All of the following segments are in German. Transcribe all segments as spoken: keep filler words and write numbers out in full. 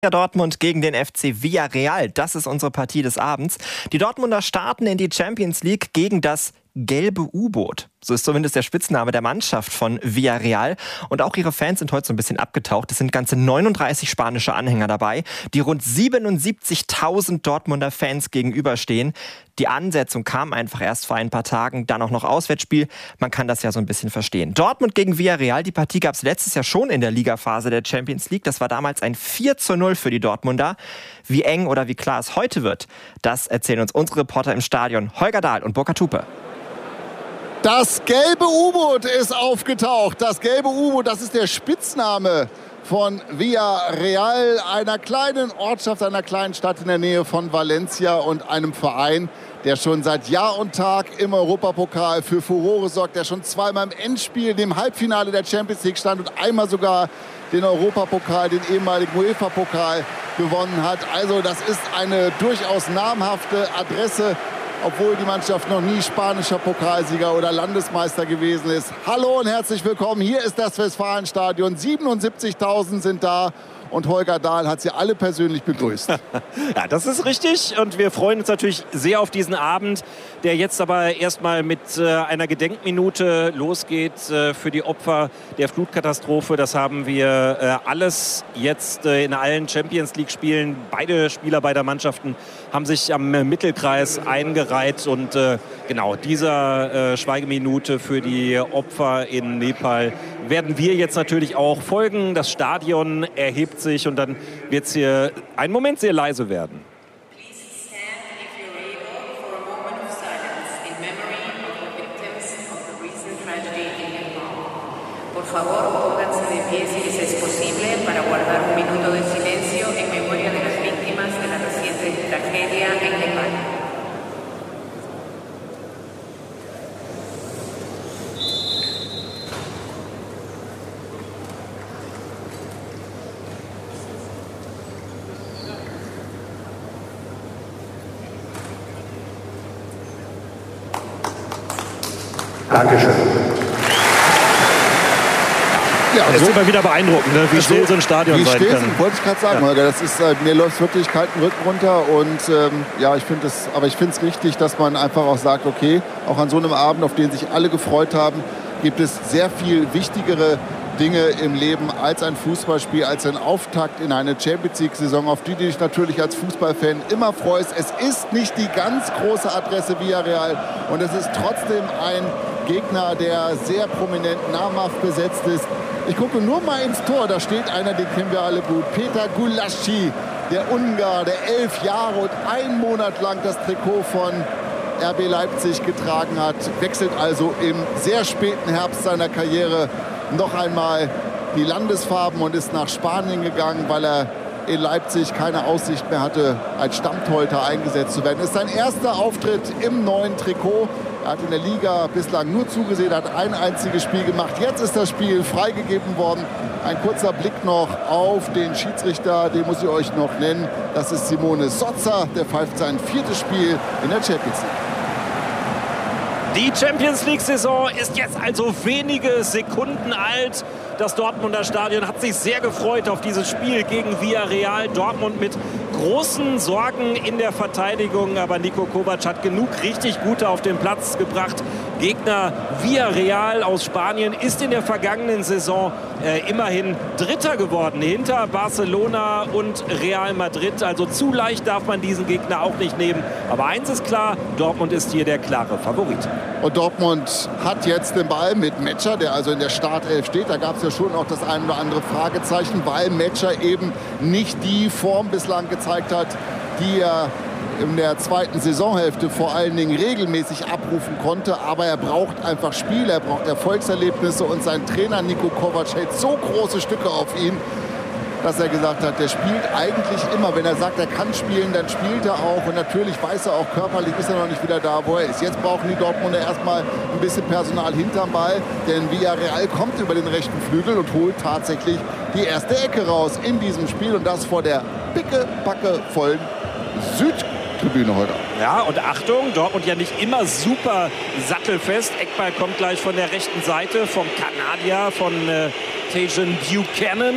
Dortmund gegen den F C Villarreal. Das ist unsere Partie des Abends. Die Dortmunder starten in die Champions League gegen das gelbe U-Boot. So ist zumindest der Spitzname der Mannschaft von Villarreal. Und auch ihre Fans sind heute so ein bisschen abgetaucht. Es sind ganze neununddreißig spanische Anhänger dabei, die rund siebenundsiebzigtausend Dortmunder Fans gegenüberstehen. Die Ansetzung kam einfach erst vor ein paar Tagen, dann auch noch Auswärtsspiel. Man kann das ja so ein bisschen verstehen. Dortmund gegen Villarreal, die Partie gab es letztes Jahr schon in der Ligaphase der Champions League. Das war damals ein vier zu null für die Dortmunder. Wie eng oder wie klar es heute wird, das erzählen uns unsere Reporter im Stadion, Holger Dahl und Burkhard Hupe. Das gelbe U-Boot ist aufgetaucht. Das gelbe U-Boot, das ist der Spitzname von Villarreal, einer kleinen Ortschaft, einer kleinen Stadt in der Nähe von Valencia und einem Verein, der schon seit Jahr und Tag im Europapokal für Furore sorgt, der schon zweimal im Endspiel, dem Halbfinale der Champions League stand und einmal sogar den Europapokal, den ehemaligen UEFA-Pokal gewonnen hat. Also das ist eine durchaus namhafte Adresse, obwohl die Mannschaft noch nie spanischer Pokalsieger oder Landesmeister gewesen ist. Hallo und herzlich willkommen. Hier ist das Westfalenstadion. siebenundsiebzigtausend sind da. Und Holger Dahl hat sie alle persönlich begrüßt. Ja, das ist richtig. Und wir freuen uns natürlich sehr auf diesen Abend, der jetzt aber erstmal mit äh, einer Gedenkminute losgeht äh, für die Opfer der Flutkatastrophe. Das haben wir äh, alles jetzt äh, in allen Champions-League-Spielen. Beide Spieler beider Mannschaften haben sich am äh, Mittelkreis eingereiht. Und äh, genau dieser äh, Schweigeminute für die Opfer in Nepal werden wir jetzt natürlich auch folgen. Das Stadion erhebt sich und dann wird es hier einen Moment sehr leise werden. Por favor, pónganse de pie si les es posible para guardar un minuto de silencio en memoria de las víctimas de la reciente tragedia en Nepal. Dankeschön. Ja, es so ist immer wieder beeindruckend, ne? wie still so ein Stadion wie sein still, kann. Wollte ich gerade sagen, ja. Holger, das ist, äh, mir läuft wirklich kalten Rücken runter und ähm, ja, ich finde es, aber ich finde es richtig, dass man einfach auch sagt, okay, auch an so einem Abend, auf den sich alle gefreut haben, gibt es sehr viel wichtigere Dinge im Leben als ein Fußballspiel, als ein Auftakt in eine Champions League-Saison, auf die du dich natürlich als Fußballfan immer freust. Es ist nicht die ganz große Adresse Villarreal und es ist trotzdem ein Gegner, der sehr prominent namhaft besetzt ist. Ich gucke nur mal ins Tor, da steht einer, den kennen wir alle gut. Peter Gulácsi, der Ungar, der elf Jahre und einen Monat lang das Trikot von R B Leipzig getragen hat, wechselt also im sehr späten Herbst seiner Karriere noch einmal die Landesfarben und ist nach Spanien gegangen, weil er in Leipzig keine Aussicht mehr hatte, als Stammtorhüter eingesetzt zu werden. Das ist sein erster Auftritt im neuen Trikot. Er hat in der Liga bislang nur zugesehen, hat ein einziges Spiel gemacht. Jetzt ist das Spiel freigegeben worden. Ein kurzer Blick noch auf den Schiedsrichter, den muss ich euch noch nennen. Das ist Simone Sozza, der pfeift sein viertes Spiel in der Champions League. Die Champions League-Saison ist jetzt also wenige Sekunden alt. Das Dortmunder Stadion hat sich sehr gefreut auf dieses Spiel gegen Villarreal. Dortmund mit großen Sorgen in der Verteidigung, aber Niko Kovac hat genug richtig Gute auf den Platz gebracht. Gegner Villarreal aus Spanien ist in der vergangenen Saison äh, immerhin Dritter geworden, hinter Barcelona und Real Madrid. Also zu leicht darf man diesen Gegner auch nicht nehmen. Aber eins ist klar, Dortmund ist hier der klare Favorit. Und Dortmund hat jetzt den Ball mit Metscher, der also in der Startelf steht. Da gab es ja schon auch das ein oder andere Fragezeichen, weil Metscher eben nicht die Form bislang gezeigt hat, die er in der zweiten Saisonhälfte vor allen Dingen regelmäßig abrufen konnte. Aber er braucht einfach Spiele, er braucht Erfolgserlebnisse und sein Trainer Niko Kovac hält so große Stücke auf ihn, dass er gesagt hat, der spielt eigentlich immer. Wenn er sagt, er kann spielen, dann spielt er auch. Und natürlich weiß er auch, körperlich ist er noch nicht wieder da, wo er ist. Jetzt brauchen die Dortmunder erstmal ein bisschen Personal hinterm Ball. Denn Villarreal kommt über den rechten Flügel und holt tatsächlich die erste Ecke raus in diesem Spiel. Und das vor der picke-packe vollen Südtribüne heute. Ja, und Achtung, Dortmund ja nicht immer super sattelfest. Eckball kommt gleich von der rechten Seite vom Kanadier, von äh, Tajon Buchanan.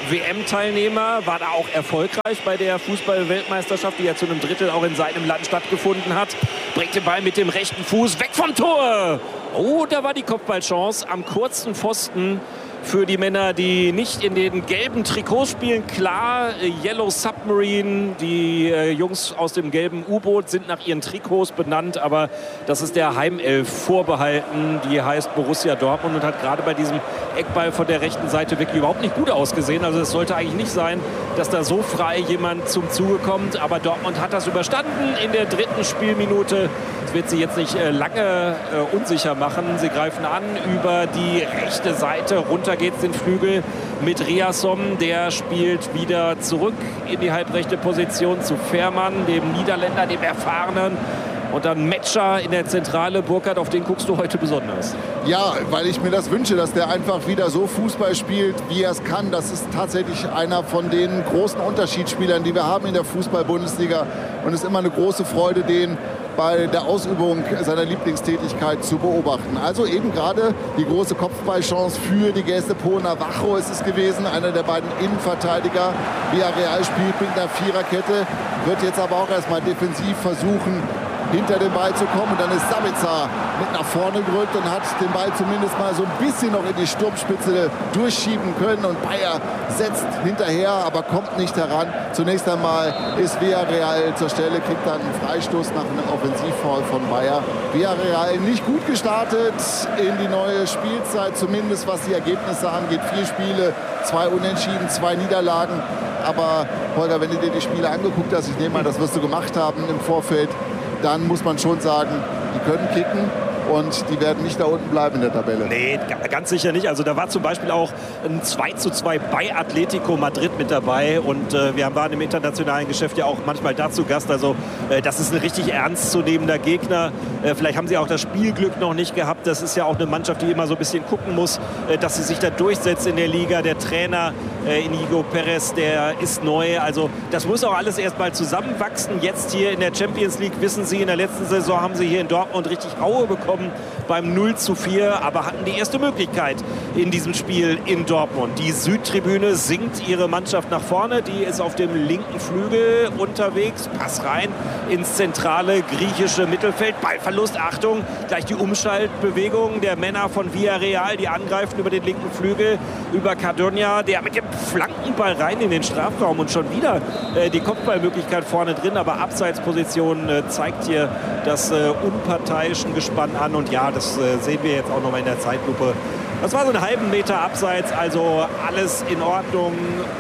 W M-Teilnehmer, war da auch erfolgreich bei der Fußball-Weltmeisterschaft, die ja zu einem Drittel auch in seinem Land stattgefunden hat. Bringt den Ball mit dem rechten Fuß weg vom Tor. Oh, da war die Kopfballchance am kurzen Pfosten für die Männer, die nicht in den gelben Trikots spielen. Klar, Yellow Submarine, die äh, Jungs aus dem gelben U-Boot sind nach ihren Trikots benannt, aber das ist der Heimelf vorbehalten. Die heißt Borussia Dortmund und hat gerade bei diesem Eckball von der rechten Seite wirklich überhaupt nicht gut ausgesehen. Also es sollte eigentlich nicht sein, dass da so frei jemand zum Zuge kommt. Aber Dortmund hat das überstanden in der dritten Spielminute. Das wird sie jetzt nicht äh, lange äh, unsicher machen. Sie greifen an über die rechte Seite. Runter geht's den Flügel mit Riasson. Der spielt wieder zurück in die halbrechte Position zu Fährmann, dem Niederländer, dem Erfahrenen. Und dann Metscher in der Zentrale. Burkhard, auf den guckst du heute besonders. Ja, weil ich mir das wünsche, dass der einfach wieder so Fußball spielt, wie er es kann. Das ist tatsächlich einer von den großen Unterschiedsspielern, die wir haben in der Fußball-Bundesliga. Und es ist immer eine große Freude, den bei der Ausübung seiner Lieblingstätigkeit zu beobachten. Also eben gerade die große Kopfballchance für die Gäste-Po. Navarro ist es gewesen, einer der beiden Innenverteidiger. Villarreal spielt mit einer Viererkette, wird jetzt aber auch erstmal defensiv versuchen, hinter den Ball zu kommen. Und dann ist Sabitzer mit nach vorne gerückt und hat den Ball zumindest mal so ein bisschen noch in die Sturmspitze durchschieben können. Und Bayer setzt hinterher, aber kommt nicht heran. Zunächst einmal ist Villarreal zur Stelle, kriegt dann einen Freistoß nach einem Offensivfoul von Bayer. Villarreal nicht gut gestartet in die neue Spielzeit, zumindest was die Ergebnisse angeht. Vier Spiele, zwei Unentschieden, zwei Niederlagen. Aber Holger, wenn du dir die Spiele angeguckt hast, ich nehme an, das wirst du gemacht haben im Vorfeld, dann muss man schon sagen, die können kicken und die werden nicht da unten bleiben in der Tabelle. Nee, ganz sicher nicht. Also da war zum Beispiel auch ein zwei zu zwei bei Atletico Madrid mit dabei und äh, wir waren im internationalen Geschäft ja auch manchmal dazu Gast. Also äh, das ist ein richtig ernstzunehmender Gegner. Äh, vielleicht haben sie auch das Spielglück noch nicht gehabt. Das ist ja auch eine Mannschaft, die immer so ein bisschen gucken muss, äh, dass sie sich da durchsetzt in der Liga. Der Trainer äh, Inigo Perez, der ist neu. Also das muss auch alles erst mal zusammenwachsen. Jetzt hier in der Champions League, wissen Sie, in der letzten Saison haben sie hier in Dortmund richtig Aue bekommen beim null zu vier, aber hatten die erste Möglichkeit in diesem Spiel in Dortmund. Die Südtribüne sinkt ihre Mannschaft nach vorne, die ist auf dem linken Flügel unterwegs, Pass rein ins zentrale griechische Mittelfeld, Ballverlust, Achtung, gleich die Umschaltbewegung der Männer von Villarreal, die angreifen über den linken Flügel, über Cardona, der mit dem Flankenball rein in den Strafraum und schon wieder äh, die Kopfballmöglichkeit vorne drin, aber Abseitsposition äh, zeigt hier das äh, unparteiischen Gespann an. Und ja, das äh, sehen wir jetzt auch noch mal in der Zeitlupe. Das war so einen halben Meter abseits, also alles in Ordnung.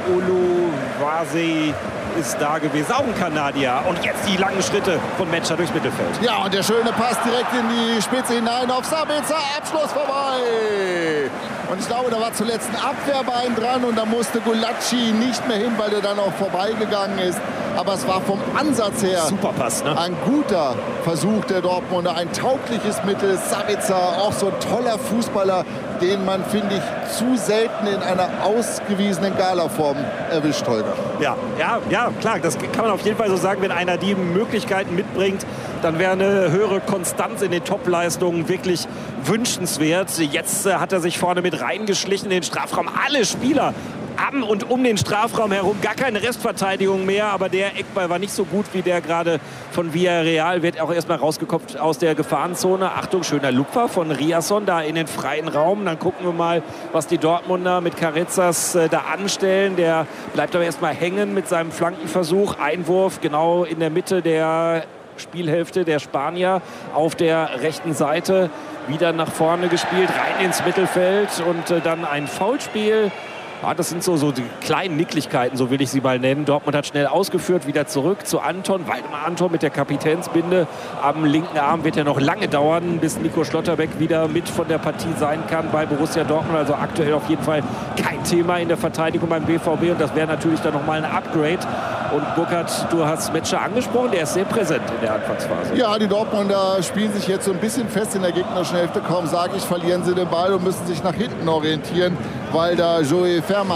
Uluwase ist da gewesen, auch ein Kanadier. Und jetzt die langen Schritte von Metscher durchs Mittelfeld. Ja, und der schöne Pass direkt in die Spitze hinein auf Sabitzer. Abschluss vorbei. Und ich glaube, da war zuletzt ein Abwehrbein dran und da musste Gulacsi nicht mehr hin, weil der dann auch vorbeigegangen ist. Aber es war vom Ansatz her super Pass, ne? Ein guter Versuch der Dortmunder, ein taugliches Mittel. Sabitzer, auch so ein toller Fußballer, den man, finde ich, zu selten in einer ausgewiesenen Galaform erwischt, Holger. Ja, ja, ja, klar, das kann man auf jeden Fall so sagen, wenn einer die Möglichkeiten mitbringt, dann wäre eine höhere Konstanz in den Top-Leistungen wirklich wünschenswert. Jetzt äh, hat er sich vorne mit reingeschlichen in den Strafraum. Alle Spieler am und um den Strafraum herum, gar keine Restverteidigung mehr, aber der Eckball war nicht so gut wie der gerade von Villarreal, wird auch erstmal rausgekopft aus der Gefahrenzone. Achtung, schöner Lupfer von Riasson da in den freien Raum. Dann gucken wir mal, was die Dortmunder mit Carezas äh, da anstellen. Der bleibt aber erstmal hängen mit seinem Flankenversuch. Einwurf genau in der Mitte der Spielhälfte der Spanier auf der rechten Seite. Wieder nach vorne gespielt, rein ins Mittelfeld und äh, dann ein Foulspiel. Ja, das sind so, so die kleinen Nicklichkeiten, so will ich sie mal nennen. Dortmund hat schnell ausgeführt, wieder zurück zu Anton. Waldemar Anton mit der Kapitänsbinde am linken Arm. Wird ja noch lange dauern, bis Nico Schlotterbeck wieder mit von der Partie sein kann bei Borussia Dortmund. Also aktuell auf jeden Fall kein Thema in der Verteidigung beim B V B. Und das wäre natürlich dann nochmal ein Upgrade. Und Burkhard, du hast Metscher angesprochen, der ist sehr präsent in der Anfangsphase. Ja, die Dortmunder spielen sich jetzt so ein bisschen fest in der gegnerischen Hälfte. Kaum sage ich, verlieren sie den Ball und müssen sich nach hinten orientieren, weil da Joey Fährmann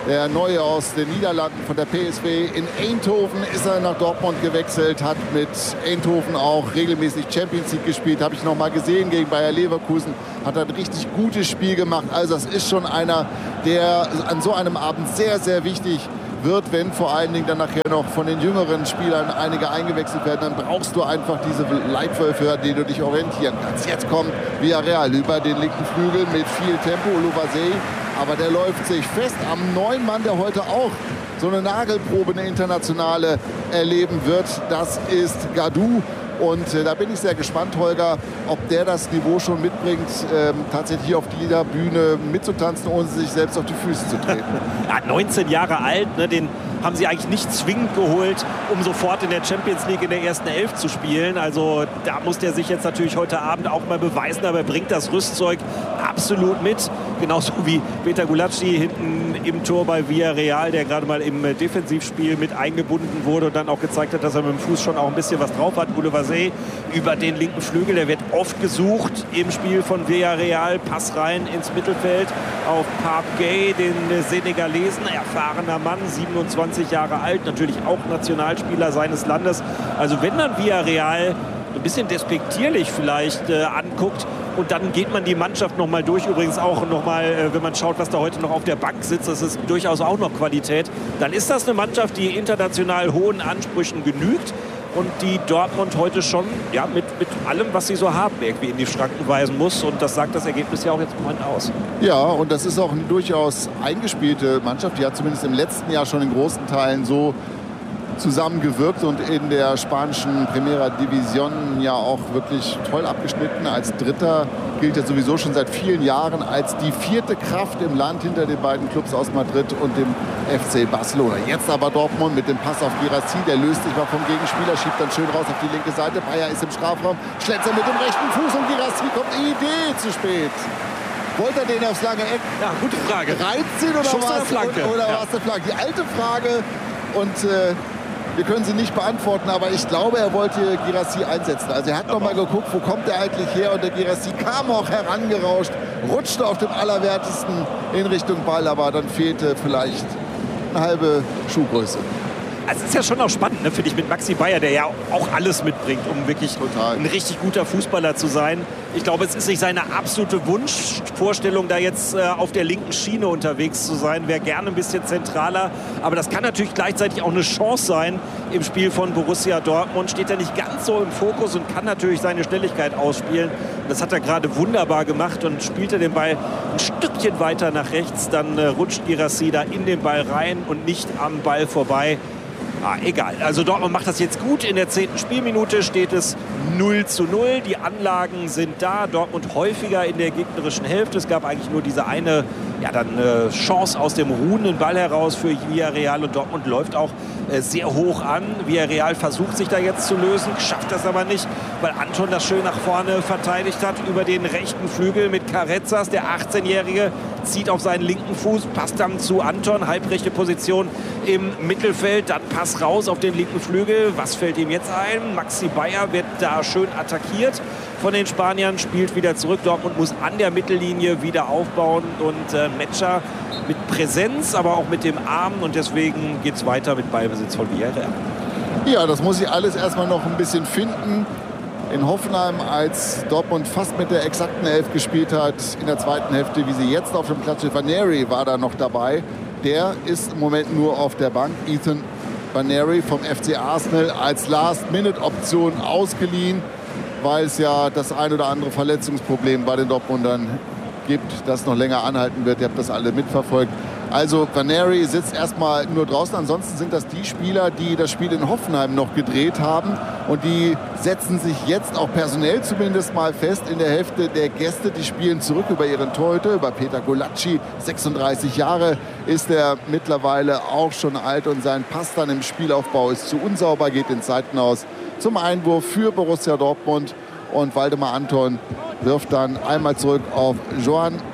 Der Neue aus den Niederlanden von der P S V. In Eindhoven ist er nach Dortmund gewechselt, hat mit Eindhoven auch regelmäßig Champions League gespielt. Habe ich noch mal gesehen gegen Bayer Leverkusen. Hat ein richtig gutes Spiel gemacht. Also das ist schon einer, der an so einem Abend sehr, sehr wichtig wird, wenn vor allen Dingen dann nachher noch von den jüngeren Spielern einige eingewechselt werden. Dann brauchst du einfach diese Leitwölfe, an denen du dich orientieren kannst. Jetzt kommt Villarreal über den linken Flügel mit viel Tempo, Louvassé. Aber der läuft sich fest am neuen Mann, der heute auch so eine Nagelprobe, eine internationale erleben wird. Das ist Gadou. Und äh, da bin ich sehr gespannt, Holger, ob der das Niveau schon mitbringt, ähm, tatsächlich hier auf dieser Bühne mitzutanzen, ohne sich selbst auf die Füße zu treten. Ja, neunzehn Jahre alt, ne, den haben sie eigentlich nicht zwingend geholt, um sofort in der Champions League in der ersten Elf zu spielen. Also da muss der sich jetzt natürlich heute Abend auch mal beweisen, aber er bringt das Rüstzeug absolut mit. Genauso wie Peter Gulacsi hinten im Tor bei Villarreal, der gerade mal im Defensivspiel mit eingebunden wurde und dann auch gezeigt hat, dass er mit dem Fuß schon auch ein bisschen was drauf hat. Louvassé über den linken Flügel, der wird oft gesucht im Spiel von Villarreal. Pass rein ins Mittelfeld auf Pape Gueye, den Senegalesen, erfahrener Mann, siebenundzwanzig Jahre alt, natürlich auch Nationalspieler seines Landes. Also wenn man Villarreal ein bisschen despektierlich vielleicht äh, anguckt, und dann geht man die Mannschaft noch mal durch. Übrigens auch noch mal, äh, wenn man schaut, was da heute noch auf der Bank sitzt, das ist durchaus auch noch Qualität. Dann ist das eine Mannschaft, die international hohen Ansprüchen genügt und die Dortmund heute schon ja, mit, mit allem, was sie so haben, irgendwie in die Schranken weisen muss. Und das sagt das Ergebnis ja auch jetzt im Moment aus. Ja, und das ist auch eine durchaus eingespielte Mannschaft. Die hat zumindest im letzten Jahr schon in großen Teilen so zusammengewirkt und in der spanischen Primera División ja auch wirklich toll abgeschnitten. Als Dritter gilt er sowieso schon seit vielen Jahren als die vierte Kraft im Land hinter den beiden Clubs aus Madrid und dem F C Barcelona. Jetzt aber Dortmund mit dem Pass auf Guirassy, der löst sich mal vom Gegenspieler, schiebt dann schön raus auf die linke Seite. Bayer ist im Strafraum, schlägt mit dem rechten Fuß und Guirassy kommt Idee zu spät. Wollte er den aufs lange Eck ja, gute Frage. reinziehen oder Schuss was? Flanke. Oder ja. war es eine Flanke? Die alte Frage und äh, wir können sie nicht beantworten, aber ich glaube, er wollte Guirassy einsetzen. Also er hat noch mal geguckt, wo kommt er eigentlich her? Und der Guirassy kam auch herangerauscht, rutschte auf dem Allerwertesten in Richtung Ball, aber dann fehlte vielleicht eine halbe Schuhgröße. Also es ist ja schon auch spannend, ne, finde ich, mit Maxi Bayer, der ja auch alles mitbringt, um wirklich Total. ein richtig guter Fußballer zu sein. Ich glaube, es ist nicht seine absolute Wunschvorstellung, da jetzt äh, auf der linken Schiene unterwegs zu sein. Wäre gerne ein bisschen zentraler. Aber das kann natürlich gleichzeitig auch eine Chance sein im Spiel von Borussia Dortmund. Steht er nicht ganz so im Fokus und kann natürlich seine Schnelligkeit ausspielen. Das hat er gerade wunderbar gemacht und spielt er den Ball ein Stückchen weiter nach rechts. Dann äh, rutscht Guirassy da in den Ball rein und nicht am Ball vorbei. Ah, egal. Also Dortmund macht das jetzt gut. In der zehnten Spielminute steht es null zu null. Die Anlagen sind da. Dortmund häufiger in der gegnerischen Hälfte. Es gab eigentlich nur diese eine ja, dann, äh, Chance aus dem ruhenden Ball heraus für Villarreal. Und Dortmund läuft auch äh, sehr hoch an. Villarreal versucht sich da jetzt zu lösen, schafft das aber nicht, weil Anton das schön nach vorne verteidigt hat über den rechten Flügel mit Carezas. Der achtzehnjährige zieht auf seinen linken Fuß, passt dann zu Anton, halbrechte Position im Mittelfeld, dann Pass raus auf den linken Flügel. Was fällt ihm jetzt ein? Maxi Bayer wird da schön attackiert von den Spaniern, spielt wieder zurück. Dortmund muss an der Mittellinie wieder aufbauen und äh, Metscher mit Präsenz, aber auch mit dem Arm und deswegen geht es weiter mit Ballbesitz von Villarreal. Ja, das muss ich alles erstmal noch ein bisschen finden. In Hoffenheim, als Dortmund fast mit der exakten Elf gespielt hat, in der zweiten Hälfte, wie sie jetzt auf dem Platz steht. Vaneri war da noch dabei. Der ist im Moment nur auf der Bank. Ethan Vaneri vom F C Arsenal als Last-Minute-Option ausgeliehen, weil es ja das ein oder andere Verletzungsproblem bei den Dortmundern gibt, das noch länger anhalten wird. Ihr habt das alle mitverfolgt. Also Vaneri sitzt erstmal nur draußen. Ansonsten sind das die Spieler, die das Spiel in Hoffenheim noch gedreht haben. Und die setzen sich jetzt auch personell zumindest mal fest in der Hälfte der Gäste. Die spielen zurück über ihren Torhüter, über Peter Gulacsi. sechsunddreißig Jahre ist er mittlerweile auch schon alt. Und sein Pass dann im Spielaufbau ist zu unsauber, geht in Zeiten aus zum Einwurf für Borussia Dortmund. Und Waldemar Anton wirft dann einmal zurück auf Joan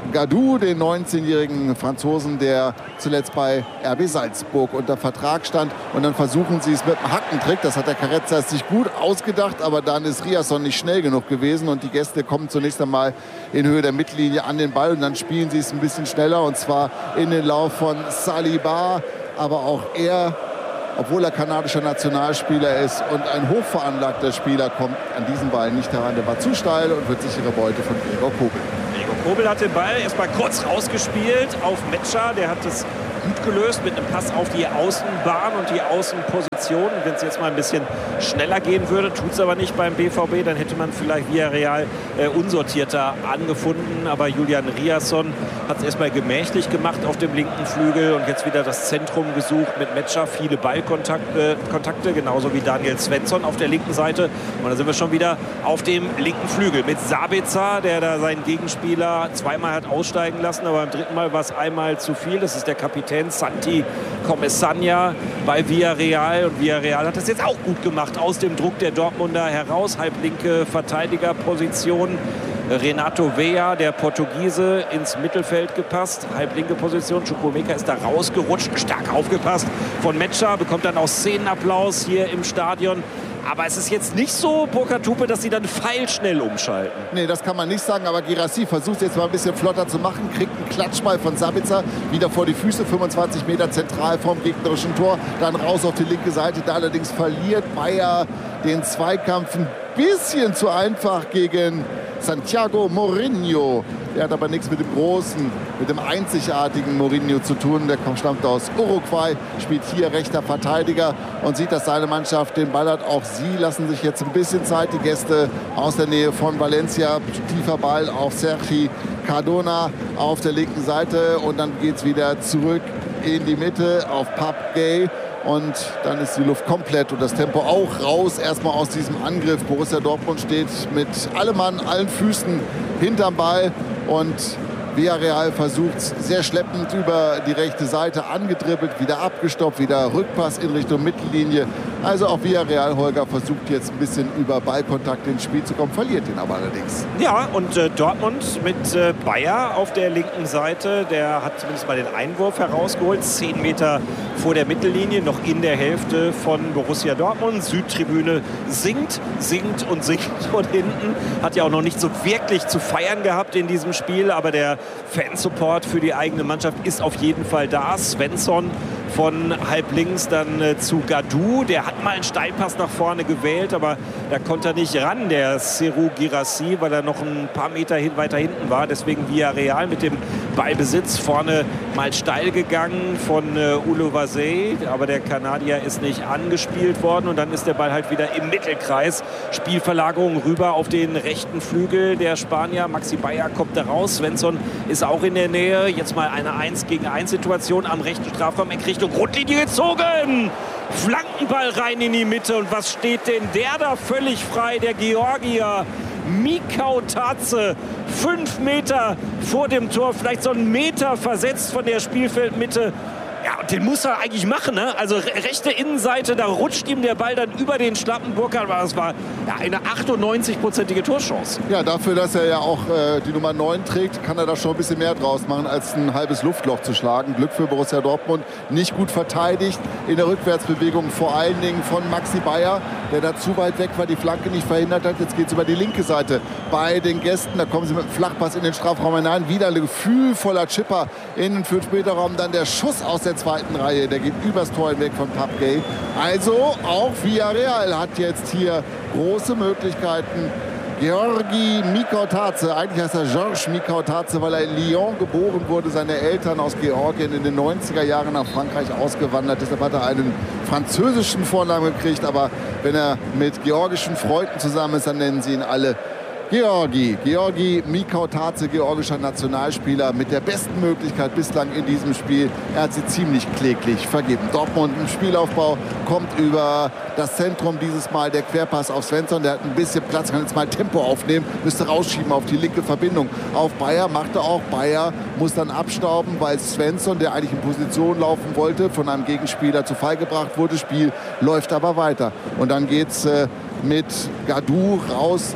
Gadou, den neunzehnjährigen Franzosen, der zuletzt bei R B Salzburg unter Vertrag stand. Und dann versuchen sie es mit einem Hackentrick. Das hat der Carezza sich gut ausgedacht, aber dann ist Riasson nicht schnell genug gewesen. Und die Gäste kommen zunächst einmal in Höhe der Mittellinie an den Ball. Und dann spielen sie es ein bisschen schneller, und zwar in den Lauf von Saliba. Aber auch er, obwohl er kanadischer Nationalspieler ist und ein hochveranlagter Spieler, kommt an diesen Ball nicht heran. Der war zu steil und wird sichere Beute von Gregor Kobel. Gregor Kobel hat den Ball erstmal kurz rausgespielt auf Metscher. Der hat es gut gelöst mit einem Pass auf die Außenbahn und die Außenposition. Und wenn es jetzt mal ein bisschen schneller gehen würde, tut es aber nicht beim B V B, dann hätte man vielleicht Villarreal äh, unsortierter angefunden. Aber Julian Riasson hat es erstmal gemächlich gemacht auf dem linken Flügel und jetzt wieder das Zentrum gesucht mit Metscher. Viele Ballkontakte, Kontakte, genauso wie Daniel Svensson auf der linken Seite. Und dann sind wir schon wieder auf dem linken Flügel mit Sabitzer, der da seinen Gegenspieler zweimal hat aussteigen lassen, aber beim dritten Mal war es einmal zu viel. Das ist der Kapitän Santi Comesaña bei Villarreal. Und Villarreal hat das jetzt auch gut gemacht, aus dem Druck der Dortmunder heraus. Halblinke Verteidigerposition. Renato Vea, der Portugiese, ins Mittelfeld gepasst. Halblinke Position. Chukwuemeka ist da rausgerutscht. Stark aufgepasst von Metscher. Bekommt dann auch Szenenapplaus hier im Stadion. Aber es ist jetzt nicht so, Burkhard Hupe, dass sie dann pfeilschnell umschalten. Nee, das kann man nicht sagen. Aber Guirassy versucht jetzt mal ein bisschen flotter zu machen. Kriegt einen Klatschball von Sabitzer wieder vor die Füße. fünfundzwanzig Meter zentral vom gegnerischen Tor. Dann raus auf die linke Seite. Da allerdings verliert Bayer den Zweikampf ein bisschen zu einfach gegen Santiago Mourinho. Der hat aber nichts mit dem großen, mit dem einzigartigen Mourinho zu tun. Der stammt aus Uruguay, spielt hier rechter Verteidiger und sieht, dass seine Mannschaft den Ball hat. Auch sie lassen sich jetzt ein bisschen Zeit. Die Gäste aus der Nähe von Valencia. Tiefer Ball auf Sergi Cardona auf der linken Seite. Und dann geht es wieder zurück in die Mitte auf Pape Gay. Und dann ist die Luft komplett und das Tempo auch raus. Erstmal aus diesem Angriff. Borussia Dortmund steht mit allem Mann, allen Füßen hinterm Ball. Und Villarreal versucht sehr schleppend über die rechte Seite, angedribbelt, wieder abgestoppt, wieder Rückpass in Richtung Mittellinie. Also auch Villarreal, Holger, versucht jetzt ein bisschen über Ballkontakt ins Spiel zu kommen, verliert ihn aber allerdings. Ja, und äh, Dortmund mit äh, Bayer auf der linken Seite, der hat zumindest mal den Einwurf herausgeholt, zehn Meter vor der Mittellinie, noch in der Hälfte von Borussia Dortmund. Südtribüne singt, singt und singt von hinten. Hat ja auch noch nicht so wirklich zu feiern gehabt in diesem Spiel, aber der Fansupport für die eigene Mannschaft ist auf jeden Fall da. Svensson von halb links dann äh, zu Gadou. Der hat mal einen Steilpass nach vorne gewählt, aber da konnte er nicht ran, der Serhou Guirassy, weil er noch ein paar Meter hin, weiter hinten war. Deswegen Villarreal mit dem Ballbesitz vorne mal steil gegangen von äh, Uluwase, aber der Kanadier ist nicht angespielt worden und dann ist der Ball halt wieder im Mittelkreis. Spielverlagerung rüber auf den rechten Flügel der Spanier. Maxi Bayer kommt da raus. Svensson ist auch in der Nähe. Jetzt mal eine eins gegen eins Situation am rechten Strafraum in Richtung Grundlinie gezogen. Flankenball rein in die Mitte. Und was steht denn der da völlig frei? Der Georgier Mikau Tatze. Fünf Meter vor dem Tor. Vielleicht so einen Meter versetzt von der Spielfeldmitte. Ja, und den muss er eigentlich machen, ne? Also rechte Innenseite, da rutscht ihm der Ball dann über den Schlappen. Burkhard, aber das war ja, eine achtundneunzig-prozentige Torchance. Ja, dafür, dass er ja auch äh, die Nummer neun trägt, kann er da schon ein bisschen mehr draus machen, als ein halbes Luftloch zu schlagen. Glück für Borussia Dortmund, nicht gut verteidigt in der Rückwärtsbewegung, vor allen Dingen von Maxi Bayer, der da zu weit weg war, die Flanke nicht verhindert hat. Jetzt geht es über die linke Seite bei den Gästen. Da kommen sie mit einem Flachpass in den Strafraum hinein. Wieder ein gefühlvoller Chipper in den fünf-Meter-Raum. Dann der Schuss aus der zweiten Reihe. Der geht übers Tor hinweg von Pape Gay. Also auch Villarreal hat jetzt hier große Möglichkeiten. Georgi Mikau Tatze, eigentlich heißt er Georges Mikau Tatze, weil er in Lyon geboren wurde. Seine Eltern aus Georgien in den neunziger Jahren nach Frankreich ausgewandert. Deshalb hat er einen französischen Vornamen gekriegt. Aber wenn er mit georgischen Freunden zusammen ist, dann nennen sie ihn alle Georgi. Georgi Mikau Tatze, georgischer Nationalspieler mit der besten Möglichkeit bislang in diesem Spiel. Er hat sie ziemlich kläglich vergeben. Dortmund im Spielaufbau kommt über das Zentrum, dieses Mal der Querpass auf Svensson. Der hat ein bisschen Platz, kann jetzt mal Tempo aufnehmen, müsste rausschieben auf die linke Verbindung. Auf Bayer macht er auch. Bayer muss dann abstauben, weil Svensson, der eigentlich in Position laufen wollte, von einem Gegenspieler zu Fall gebracht wurde. Spiel läuft aber weiter. Und dann geht's äh, mit Gadou raus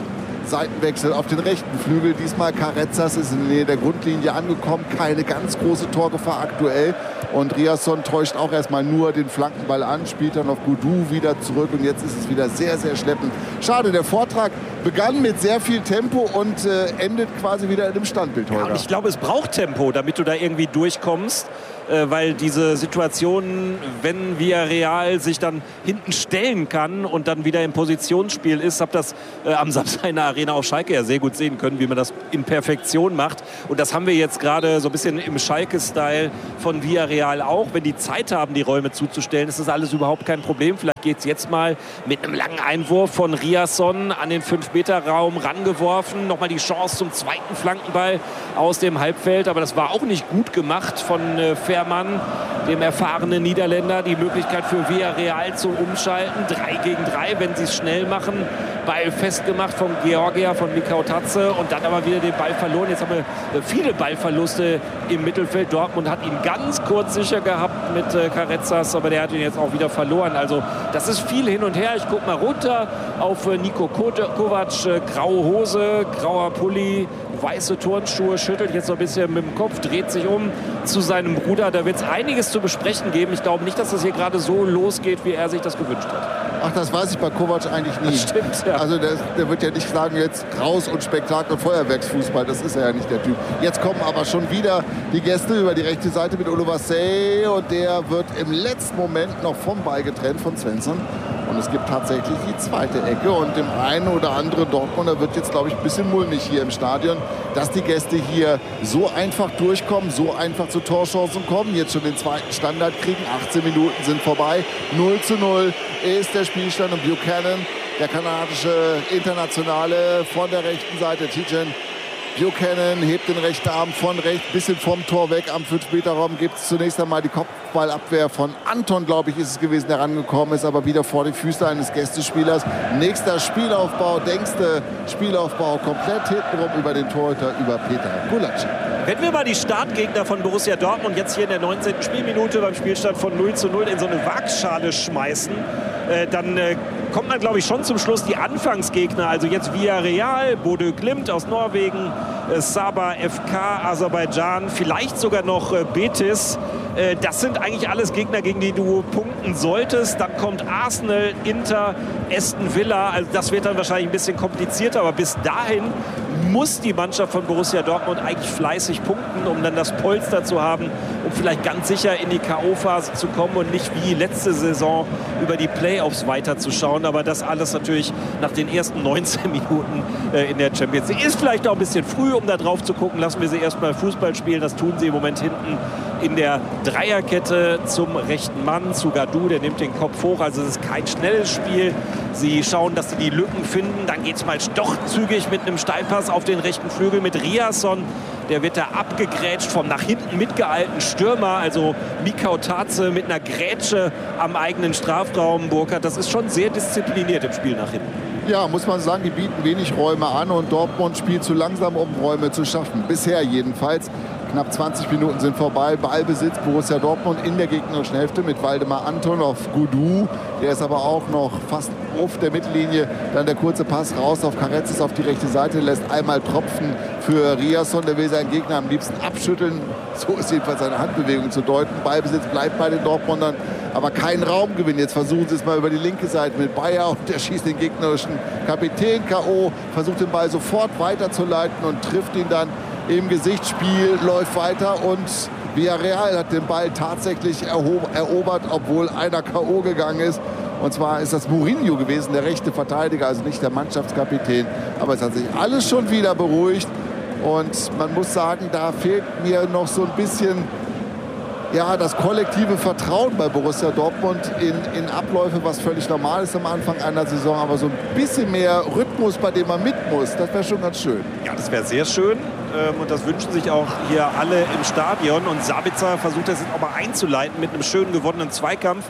Seitenwechsel auf den rechten Flügel. Diesmal Carrezzas ist in der Nähe der Grundlinie angekommen. Keine ganz große Torgefahr aktuell. Und Riasson täuscht auch erstmal nur den Flankenball an, spielt dann auf Goudou wieder zurück. Und jetzt ist es wieder sehr, sehr schleppend. Schade, der Vortrag begann mit sehr viel Tempo und äh, endet quasi wieder in einem Standbild heute. Ja, und ich glaube, es braucht Tempo, damit du da irgendwie durchkommst. Äh, weil diese Situation, wenn Villarreal sich dann hinten stellen kann und dann wieder im Positionsspiel ist, habe das äh, am Samstag in der Arena auf Schalke ja sehr gut sehen können, wie man das in Perfektion macht. Und das haben wir jetzt gerade so ein bisschen im Schalke-Style von Villarreal auch. Wenn die Zeit haben, die Räume zuzustellen, ist das alles überhaupt kein Problem. Vielleicht geht es jetzt mal mit einem langen Einwurf von Riasson an den fünf Meter Raum rangeworfen. Nochmal die Chance zum zweiten Flankenball aus dem Halbfeld. Aber das war auch nicht gut gemacht von äh, Fährmann, dem erfahrenen Niederländer. Die Möglichkeit für Villarreal zu umschalten. Drei gegen drei, wenn sie es schnell machen. Ball festgemacht von Georgia, von Mikau Tatze. Und dann aber wieder den Ball verloren. Jetzt haben wir viele Ballverluste im Mittelfeld. Dortmund hat ihn ganz kurz sicher gehabt mit äh, Carrezzas, aber der hat ihn jetzt auch wieder verloren. Also das ist viel hin und her. Ich gucke mal runter auf äh, Niko Kovac. Äh, graue Hose, grauer Pulli, weiße Turnschuhe, schüttelt jetzt so ein bisschen mit dem Kopf, dreht sich um zu seinem Bruder. Da wird es einiges zu besprechen geben. Ich glaube nicht, dass das hier gerade so losgeht, wie er sich das gewünscht hat. Ach, das weiß ich bei Kovac eigentlich nie. Das stimmt, ja. Also der, der wird ja nicht sagen, jetzt raus und Spektakel und Feuerwerksfußball. Das ist er ja nicht, der Typ. Jetzt kommen aber schon wieder die Gäste über die rechte Seite mit Oluwaseyi. Und der wird im letzten Moment noch vom Ball getrennt von Svensson. Und es gibt tatsächlich die zweite Ecke. Und dem einen oder anderen Dortmunder wird jetzt, glaube ich, ein bisschen mulmig hier im Stadion, dass die Gäste hier so einfach durchkommen, so einfach zu Torchancen kommen. Jetzt schon den zweiten Standard kriegen. achtzehn Minuten sind vorbei. null zu null ist der Spielstand. Und Buchanan, der kanadische Internationale von der rechten Seite, Tijen Buchanan hebt den rechten Arm von rechts, bisschen vom Tor weg. Am fünf Meter Raum gibt es zunächst einmal die Kopfballabwehr von Anton, glaube ich, ist es gewesen, der rangekommen ist, aber wieder vor die Füße eines Gästespielers. Nächster Spielaufbau, denkste Spielaufbau, komplett hintenrum über den Torhüter, über Peter Gulacsi. Wenn wir mal die Startgegner von Borussia Dortmund jetzt hier in der neunzehnten Spielminute beim Spielstand von null zu null in so eine Waagschale schmeißen, äh, dann äh, kommt man, glaube ich, schon zum Schluss die Anfangsgegner. Also jetzt Villarreal, Bodø Glimt aus Norwegen, äh, Sabah F K, Aserbaidschan, vielleicht sogar noch äh, Betis. Äh, das sind eigentlich alles Gegner, gegen die du punkten solltest. Dann kommt Arsenal, Inter, Aston Villa. Also das wird dann wahrscheinlich ein bisschen komplizierter. Aber bis dahin muss die Mannschaft von Borussia Dortmund eigentlich fleißig punkten, um dann das Polster zu haben, um vielleicht ganz sicher in die K O-Phase zu kommen und nicht wie letzte Saison über die Playoffs weiterzuschauen. Aber das alles natürlich nach den ersten neunzehn Minuten äh, in der Champions League. Ist vielleicht auch ein bisschen früh, um da drauf zu gucken. Lassen wir sie erstmal Fußball spielen. Das tun sie im Moment hinten in der Dreierkette zum rechten Mann, zu Gadou, der nimmt den Kopf hoch. Also es ist kein schnelles Spiel. Sie schauen, dass sie die Lücken finden. Dann geht es mal doch zügig mit einem Steilpass auf den rechten Flügel mit Riasson. Der wird da abgegrätscht vom nach hinten mitgeeilten Stürmer. Also Mikau Tatze mit einer Grätsche am eigenen Strafraum. Burkhardt, das ist schon sehr diszipliniert im Spiel nach hinten. Ja, muss man sagen, die bieten wenig Räume an und Dortmund spielt zu langsam, um Räume zu schaffen. Bisher jedenfalls. Knapp zwanzig Minuten sind vorbei. Ballbesitz Borussia Dortmund in der gegnerischen Hälfte mit Waldemar Anton auf Goudou. Der ist aber auch noch fast auf der Mittellinie. Dann der kurze Pass raus auf Carrezzas auf die rechte Seite. Lässt einmal tropfen für Riasson. Der will seinen Gegner am liebsten abschütteln. So ist jedenfalls seine Handbewegung zu deuten. Ballbesitz bleibt bei den Dortmundern. Aber kein Raumgewinn. Jetzt versuchen sie es mal über die linke Seite mit Bayer. Und der schießt den gegnerischen Kapitän K O. Versucht den Ball sofort weiterzuleiten und trifft ihn dann im Gesichtsspiel, läuft weiter und Villarreal hat den Ball tatsächlich erobert, obwohl einer K O gegangen ist. Und zwar ist das Mourinho gewesen, der rechte Verteidiger, also nicht der Mannschaftskapitän. Aber es hat sich alles schon wieder beruhigt. Und man muss sagen, da fehlt mir noch so ein bisschen ja, das kollektive Vertrauen bei Borussia Dortmund in, in Abläufe, was völlig normal ist am Anfang einer Saison. Aber so ein bisschen mehr Rhythmus, bei dem man mit muss, das wäre schon ganz schön. Ja, das wäre sehr schön. Und das wünschen sich auch hier alle im Stadion. Und Sabitzer versucht das jetzt auch mal einzuleiten mit einem schönen gewonnenen Zweikampf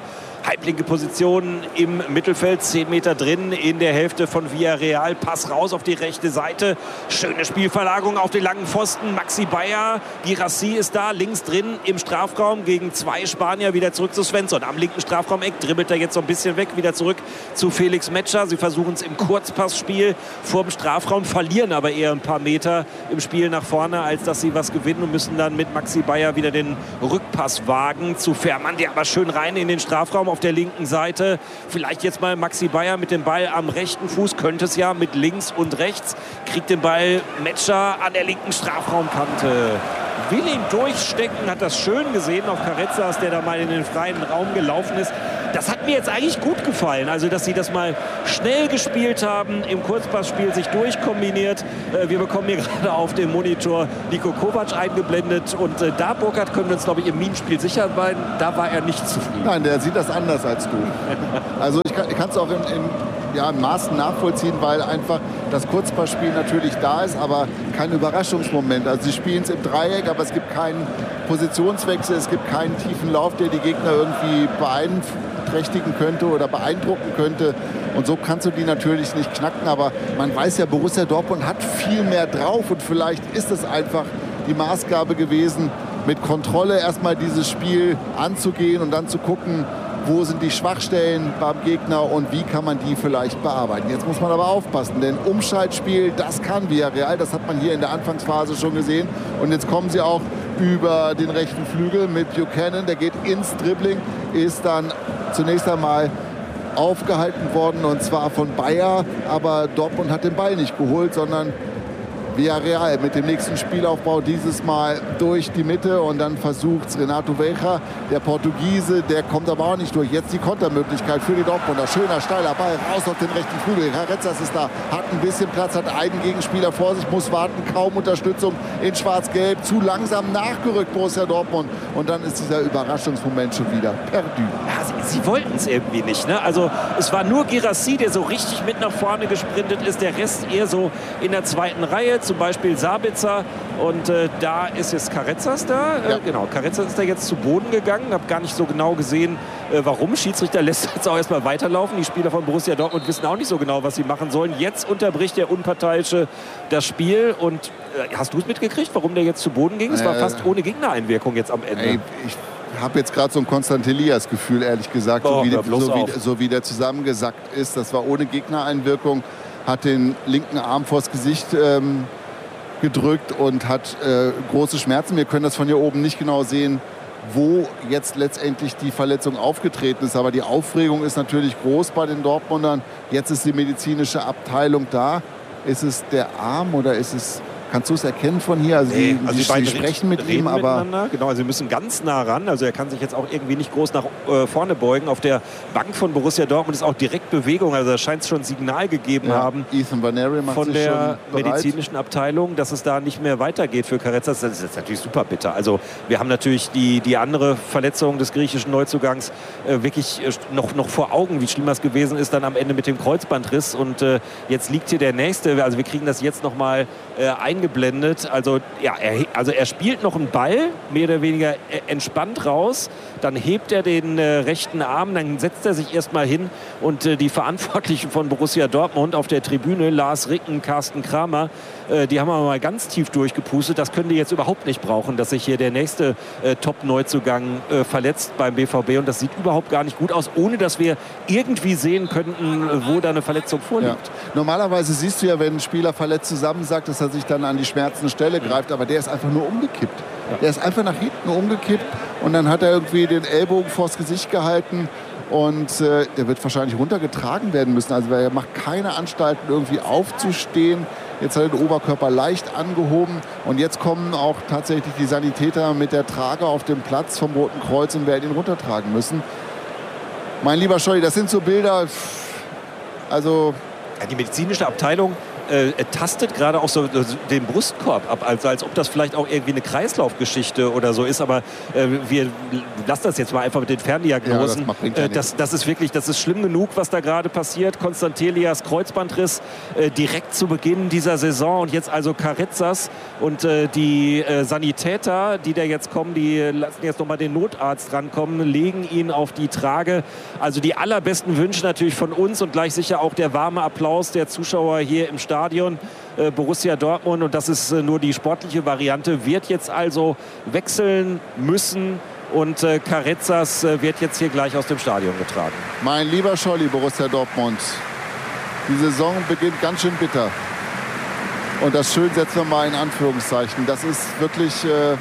halblinke Position im Mittelfeld, zehn Meter drin in der Hälfte von Villarreal. Pass raus auf die rechte Seite. Schöne Spielverlagerung auf den langen Pfosten. Maxi Bayer, Guirassy ist da, links drin im Strafraum gegen zwei Spanier. Wieder zurück zu Svensson. Am linken Strafraumeck dribbelt er jetzt so ein bisschen weg, wieder zurück zu Felix Metscher. Sie versuchen es im Kurzpassspiel vor dem Strafraum, verlieren aber eher ein paar Meter im Spiel nach vorne, als dass sie was gewinnen und müssen dann mit Maxi Bayer wieder den Rückpass wagen zu Fährmann, der aber schön rein in den Strafraum auf der linken Seite. Vielleicht jetzt mal Maxi Bayer mit dem Ball am rechten Fuß, könnte es ja mit links und rechts. Kriegt den Ball Metscher an der linken Strafraumkante. Will ihn durchstecken, hat das schön gesehen auf Carezas, der da mal in den freien Raum gelaufen ist. Das hat mir jetzt eigentlich gut gefallen, also dass sie das mal schnell gespielt haben, im Kurzpassspiel sich durchkombiniert. Äh, wir bekommen hier gerade auf dem Monitor Niko Kovac eingeblendet und äh, da, Burkhard, können wir uns, glaube ich, im Minenspiel sicher sein, da war er nicht zufrieden. Nein, der sieht das anders als du. Also ich kann es auch in, in, ja, in Maßen nachvollziehen, weil einfach das Kurzpassspiel natürlich da ist, aber kein Überraschungsmoment. Also sie spielen es im Dreieck, aber es gibt keinen Positionswechsel, es gibt keinen tiefen Lauf, der die Gegner irgendwie beeinträchtigen könnte oder beeindrucken könnte. Und so kannst du die natürlich nicht knacken, aber man weiß ja, Borussia Dortmund hat viel mehr drauf und vielleicht ist es einfach die Maßgabe gewesen, mit Kontrolle erstmal dieses Spiel anzugehen und dann zu gucken, wo sind die Schwachstellen beim Gegner und wie kann man die vielleicht bearbeiten. Jetzt muss man aber aufpassen, denn Umschaltspiel, das kann Villarreal, das hat man hier in der Anfangsphase schon gesehen. Und jetzt kommen sie auch über den rechten Flügel mit Buchanan, der geht ins Dribbling, ist dann zunächst einmal aufgehalten worden und zwar von Bayer, aber Dortmund hat den Ball nicht geholt, sondern Villarreal mit dem nächsten Spielaufbau dieses Mal durch die Mitte und dann versucht es Renato Veiga, der Portugiese, der kommt aber auch nicht durch. Jetzt die Kontermöglichkeit für die Dortmunder. Schöner, steiler Ball raus auf den rechten Flügel. Carezas ist da, hat ein bisschen Platz, hat einen Gegenspieler vor sich, muss warten, kaum Unterstützung in schwarz-gelb. Zu langsam nachgerückt Borussia Dortmund und dann ist dieser Überraschungsmoment schon wieder perdu. Ja, sie, sie wollten es irgendwie nicht, ne? Also es war nur Guirassy, der so richtig mit nach vorne gesprintet ist, der Rest eher so in der zweiten Reihe. Zum Beispiel Sabitzer und äh, da ist jetzt Carezas da. Äh, ja. Genau, Carezas ist da jetzt zu Boden gegangen. Habe gar nicht so genau gesehen, äh, warum. Schiedsrichter lässt jetzt auch erstmal weiterlaufen. Die Spieler von Borussia Dortmund wissen auch nicht so genau, was sie machen sollen. Jetzt unterbricht der Unparteiische das Spiel. Und äh, hast du es mitgekriegt, warum der jetzt zu Boden ging? Es äh, war fast ohne Gegnereinwirkung jetzt am Ende. Ey, ich habe jetzt gerade so ein Konstantin-Elias-Gefühl, ehrlich gesagt, oh, so, wie, so, wie, so wie der zusammengesackt ist. Das war ohne Gegnereinwirkung. Hat den linken Arm vors Gesicht ähm, gedrückt und hat äh, große Schmerzen. Wir können das von hier oben nicht genau sehen, wo jetzt letztendlich die Verletzung aufgetreten ist. Aber die Aufregung ist natürlich groß bei den Dortmundern. Jetzt ist die medizinische Abteilung da. Ist es der Arm oder ist es... Kannst du es erkennen von hier? Also, nee, die, also die, die beiden die sprechen mit ihm, aber... Genau, also sie müssen ganz nah ran. Also er kann sich jetzt auch irgendwie nicht groß nach äh, vorne beugen. Auf der Bank von Borussia Dortmund ist auch direkt Bewegung. Also da scheint es schon Signal gegeben ja, haben Ethan Vaneri macht von sich der schon medizinischen Abteilung, dass es da nicht mehr weitergeht für Carezas. Das ist jetzt natürlich super bitter. Also wir haben natürlich die, die andere Verletzung des griechischen Neuzugangs äh, wirklich äh, noch, noch vor Augen, wie schlimm das gewesen ist, dann am Ende mit dem Kreuzbandriss. Und äh, jetzt liegt hier der nächste. Also wir kriegen das jetzt noch mal äh, eingeblendet. Also Also, ja, er, also er spielt noch einen Ball, mehr oder weniger entspannt raus. Dann hebt er den äh, rechten Arm, dann setzt er sich erstmal hin. Und äh, die Verantwortlichen von Borussia Dortmund auf der Tribüne, Lars Ricken, Carsten Kramer, äh, die haben aber mal ganz tief durchgepustet. Das können die jetzt überhaupt nicht brauchen, dass sich hier der nächste äh, Top-Neuzugang äh, verletzt beim B V B. Und das sieht überhaupt gar nicht gut aus, ohne dass wir irgendwie sehen könnten, wo da eine Verletzung vorliegt. Ja. Normalerweise siehst du ja, wenn ein Spieler verletzt zusammensackt, dass er sich dann an die schmerzende Stelle greift, aber der ist einfach nur umgekippt. Ja. Der ist einfach nach hinten umgekippt und dann hat er irgendwie den Ellbogen vors Gesicht gehalten und äh, der wird wahrscheinlich runtergetragen werden müssen. Also er macht keine Anstalten, irgendwie aufzustehen. Jetzt hat er den Oberkörper leicht angehoben und jetzt kommen auch tatsächlich die Sanitäter mit der Trage auf den Platz vom Roten Kreuz und werden ihn runtertragen müssen. Mein lieber Scholli, das sind so Bilder, also... Ja, die medizinische Abteilung äh, tastet gerade auch so äh, den Brustkorb ab, also als ob das vielleicht auch irgendwie eine Kreislaufgeschichte oder so ist. Aber äh, wir lassen das jetzt mal einfach mit den Ferndiagnosen. Ja, das, ja äh, das, das ist wirklich, das ist schlimm genug, was da gerade passiert. Constantelias Kreuzbandriss äh, direkt zu Beginn dieser Saison und jetzt also Carrezzas und äh, die äh, Sanitäter, die da jetzt kommen, die lassen jetzt nochmal den Notarzt rankommen, legen ihn auf die Trage. Also die allerbesten Wünsche natürlich von uns und gleich sicher auch der warme Applaus der Zuschauer hier im Stadion. Äh, Borussia Dortmund, und das ist äh, nur die sportliche Variante, wird jetzt also wechseln müssen. Und äh, Carrezzas äh, wird jetzt hier gleich aus dem Stadion getragen. Mein lieber Scholli, Borussia Dortmund, die Saison beginnt ganz schön bitter. Und das schön setzen wir mal in Anführungszeichen. Das ist wirklich äh,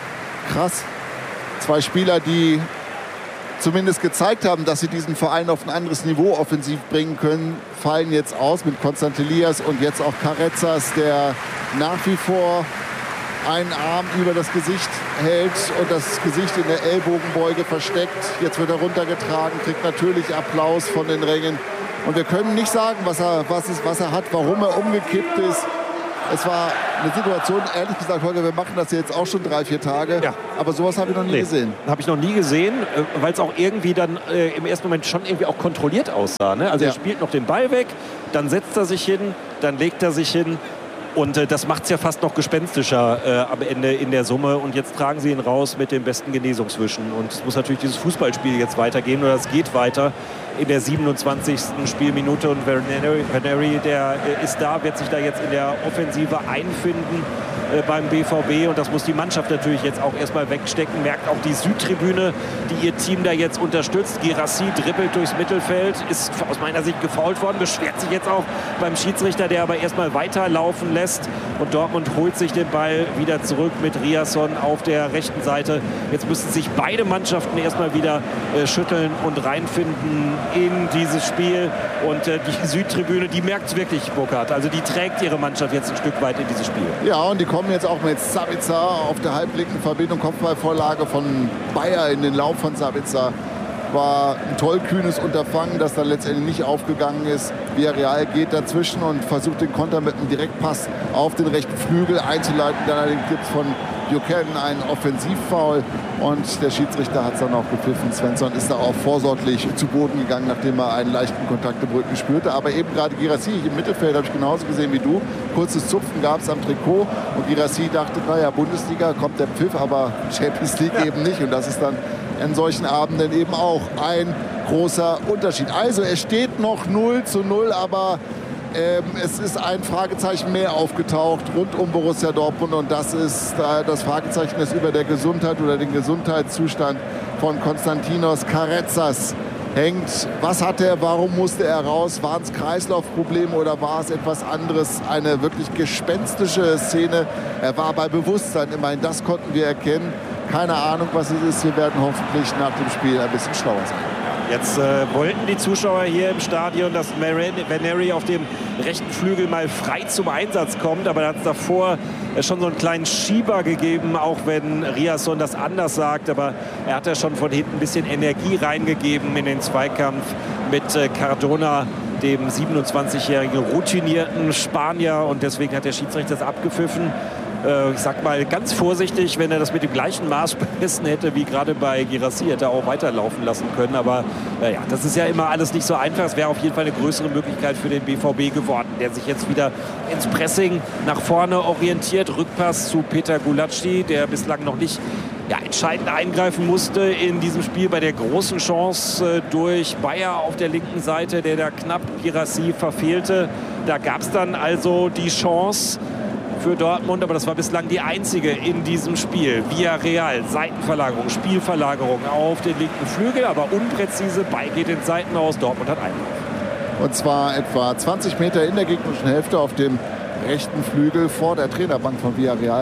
krass. Zwei Spieler, die zumindest gezeigt haben, dass sie diesen Verein auf ein anderes Niveau offensiv bringen können, fallen jetzt aus mit Constantelias und jetzt auch Carrezzas, der nach wie vor einen Arm über das Gesicht hält und das Gesicht in der Ellbogenbeuge versteckt. Jetzt wird er runtergetragen, kriegt natürlich Applaus von den Rängen. Und wir können nicht sagen, was er, was ist, was er hat, warum er umgekippt ist. Es war eine Situation, ehrlich gesagt, Holger, wir machen das jetzt auch schon drei, vier Tage. Ja. Aber sowas habe ich noch nie nee, gesehen. Habe ich noch nie gesehen, weil es auch irgendwie dann äh, im ersten Moment schon irgendwie auch kontrolliert aussah. Ne? Also ja. Er spielt noch den Ball weg, dann setzt er sich hin, dann legt er sich hin. Und äh, das macht es ja fast noch gespenstischer äh, am Ende in der Summe. Und jetzt tragen sie ihn raus mit den besten Genesungswünschen. Und es muss natürlich dieses Fußballspiel jetzt weitergehen. Oder es geht weiter in der siebenundzwanzigsten Spielminute. Und Verneri, der äh, ist da, wird sich da jetzt in der Offensive einfinden äh, beim B V B. Und das muss die Mannschaft natürlich jetzt auch erstmal wegstecken. Merkt auch die Südtribüne, die ihr Team da jetzt unterstützt. Guirassy dribbelt durchs Mittelfeld, ist aus meiner Sicht gefoult worden. Beschwert sich jetzt auch beim Schiedsrichter, der aber erstmal weiterlaufen lässt. Und Dortmund holt sich den Ball wieder zurück mit Riasson auf der rechten Seite. Jetzt müssen sich beide Mannschaften erstmal wieder äh, schütteln und reinfinden in dieses Spiel. Und äh, die Südtribüne, die merkt es wirklich, Burkhard. Also die trägt ihre Mannschaft jetzt ein Stück weit in dieses Spiel. Ja, und die kommen jetzt auch mit Sabitzer auf der halblinken Verbindung. Kopfballvorlage von Bayer in den Lauf von Sabitzer. War ein tollkühnes Unterfangen, das dann letztendlich nicht aufgegangen ist. Villarreal geht dazwischen und versucht den Konter mit einem Direktpass auf den rechten Flügel einzuleiten. Dann allerdings gibt es von Buchanan einen Offensivfoul und der Schiedsrichter hat es dann auch gepfiffen. Svensson ist da auch vorsorglich zu Boden gegangen, nachdem er einen leichten Kontakt im Rücken spürte. Aber eben gerade Guirassy im Mittelfeld habe ich genauso gesehen wie du. Kurzes Zupfen gab es am Trikot und Guirassy dachte, naja, Bundesliga kommt der Pfiff, aber Champions League eben nicht. Und das ist dann an solchen Abenden eben auch ein großer Unterschied. Also es steht noch null zu null, aber ähm, es ist ein Fragezeichen mehr aufgetaucht rund um Borussia Dortmund und das ist äh, das Fragezeichen, das über der Gesundheit oder den Gesundheitszustand von Konstantinos Carrezzas hängt. Was hat er, warum musste er raus? Waren es Kreislaufprobleme oder war es etwas anderes? Eine wirklich gespenstische Szene. Er war bei Bewusstsein, immerhin das konnten wir erkennen. Keine Ahnung, was es ist. Wir werden hoffentlich nach dem Spiel ein bisschen schlauer sein. Jetzt äh, wollten die Zuschauer hier im Stadion, dass Verneri auf dem rechten Flügel mal frei zum Einsatz kommt. Aber da hat es davor äh, schon so einen kleinen Schieber gegeben, auch wenn Riasson das anders sagt. Aber er hat ja schon von hinten ein bisschen Energie reingegeben in den Zweikampf mit äh, Cardona, dem siebenundzwanzigjährigen routinierten Spanier. Und deswegen hat der Schiedsrichter das abgepfiffen. Ich sag mal ganz vorsichtig, wenn er das mit dem gleichen Maß bemessen hätte wie gerade bei Guirassy, hätte er auch weiterlaufen lassen können. Aber naja, das ist ja immer alles nicht so einfach. Es wäre auf jeden Fall eine größere Möglichkeit für den B V B geworden, der sich jetzt wieder ins Pressing nach vorne orientiert. Rückpass zu Peter Gulacsi, der bislang noch nicht ja, entscheidend eingreifen musste in diesem Spiel bei der großen Chance durch Bayer auf der linken Seite, der da knapp Guirassy verfehlte. Da gab es dann also die Chance für Dortmund, aber das war bislang die einzige in diesem Spiel. Villarreal, Seitenverlagerung, Spielverlagerung auf den linken Flügel, aber unpräzise, Ball geht ins Seitenhaus, Dortmund hat Einwurf. Und zwar etwa zwanzig Meter in der gegnerischen Hälfte auf dem rechten Flügel vor der Trainerbank von Villarreal.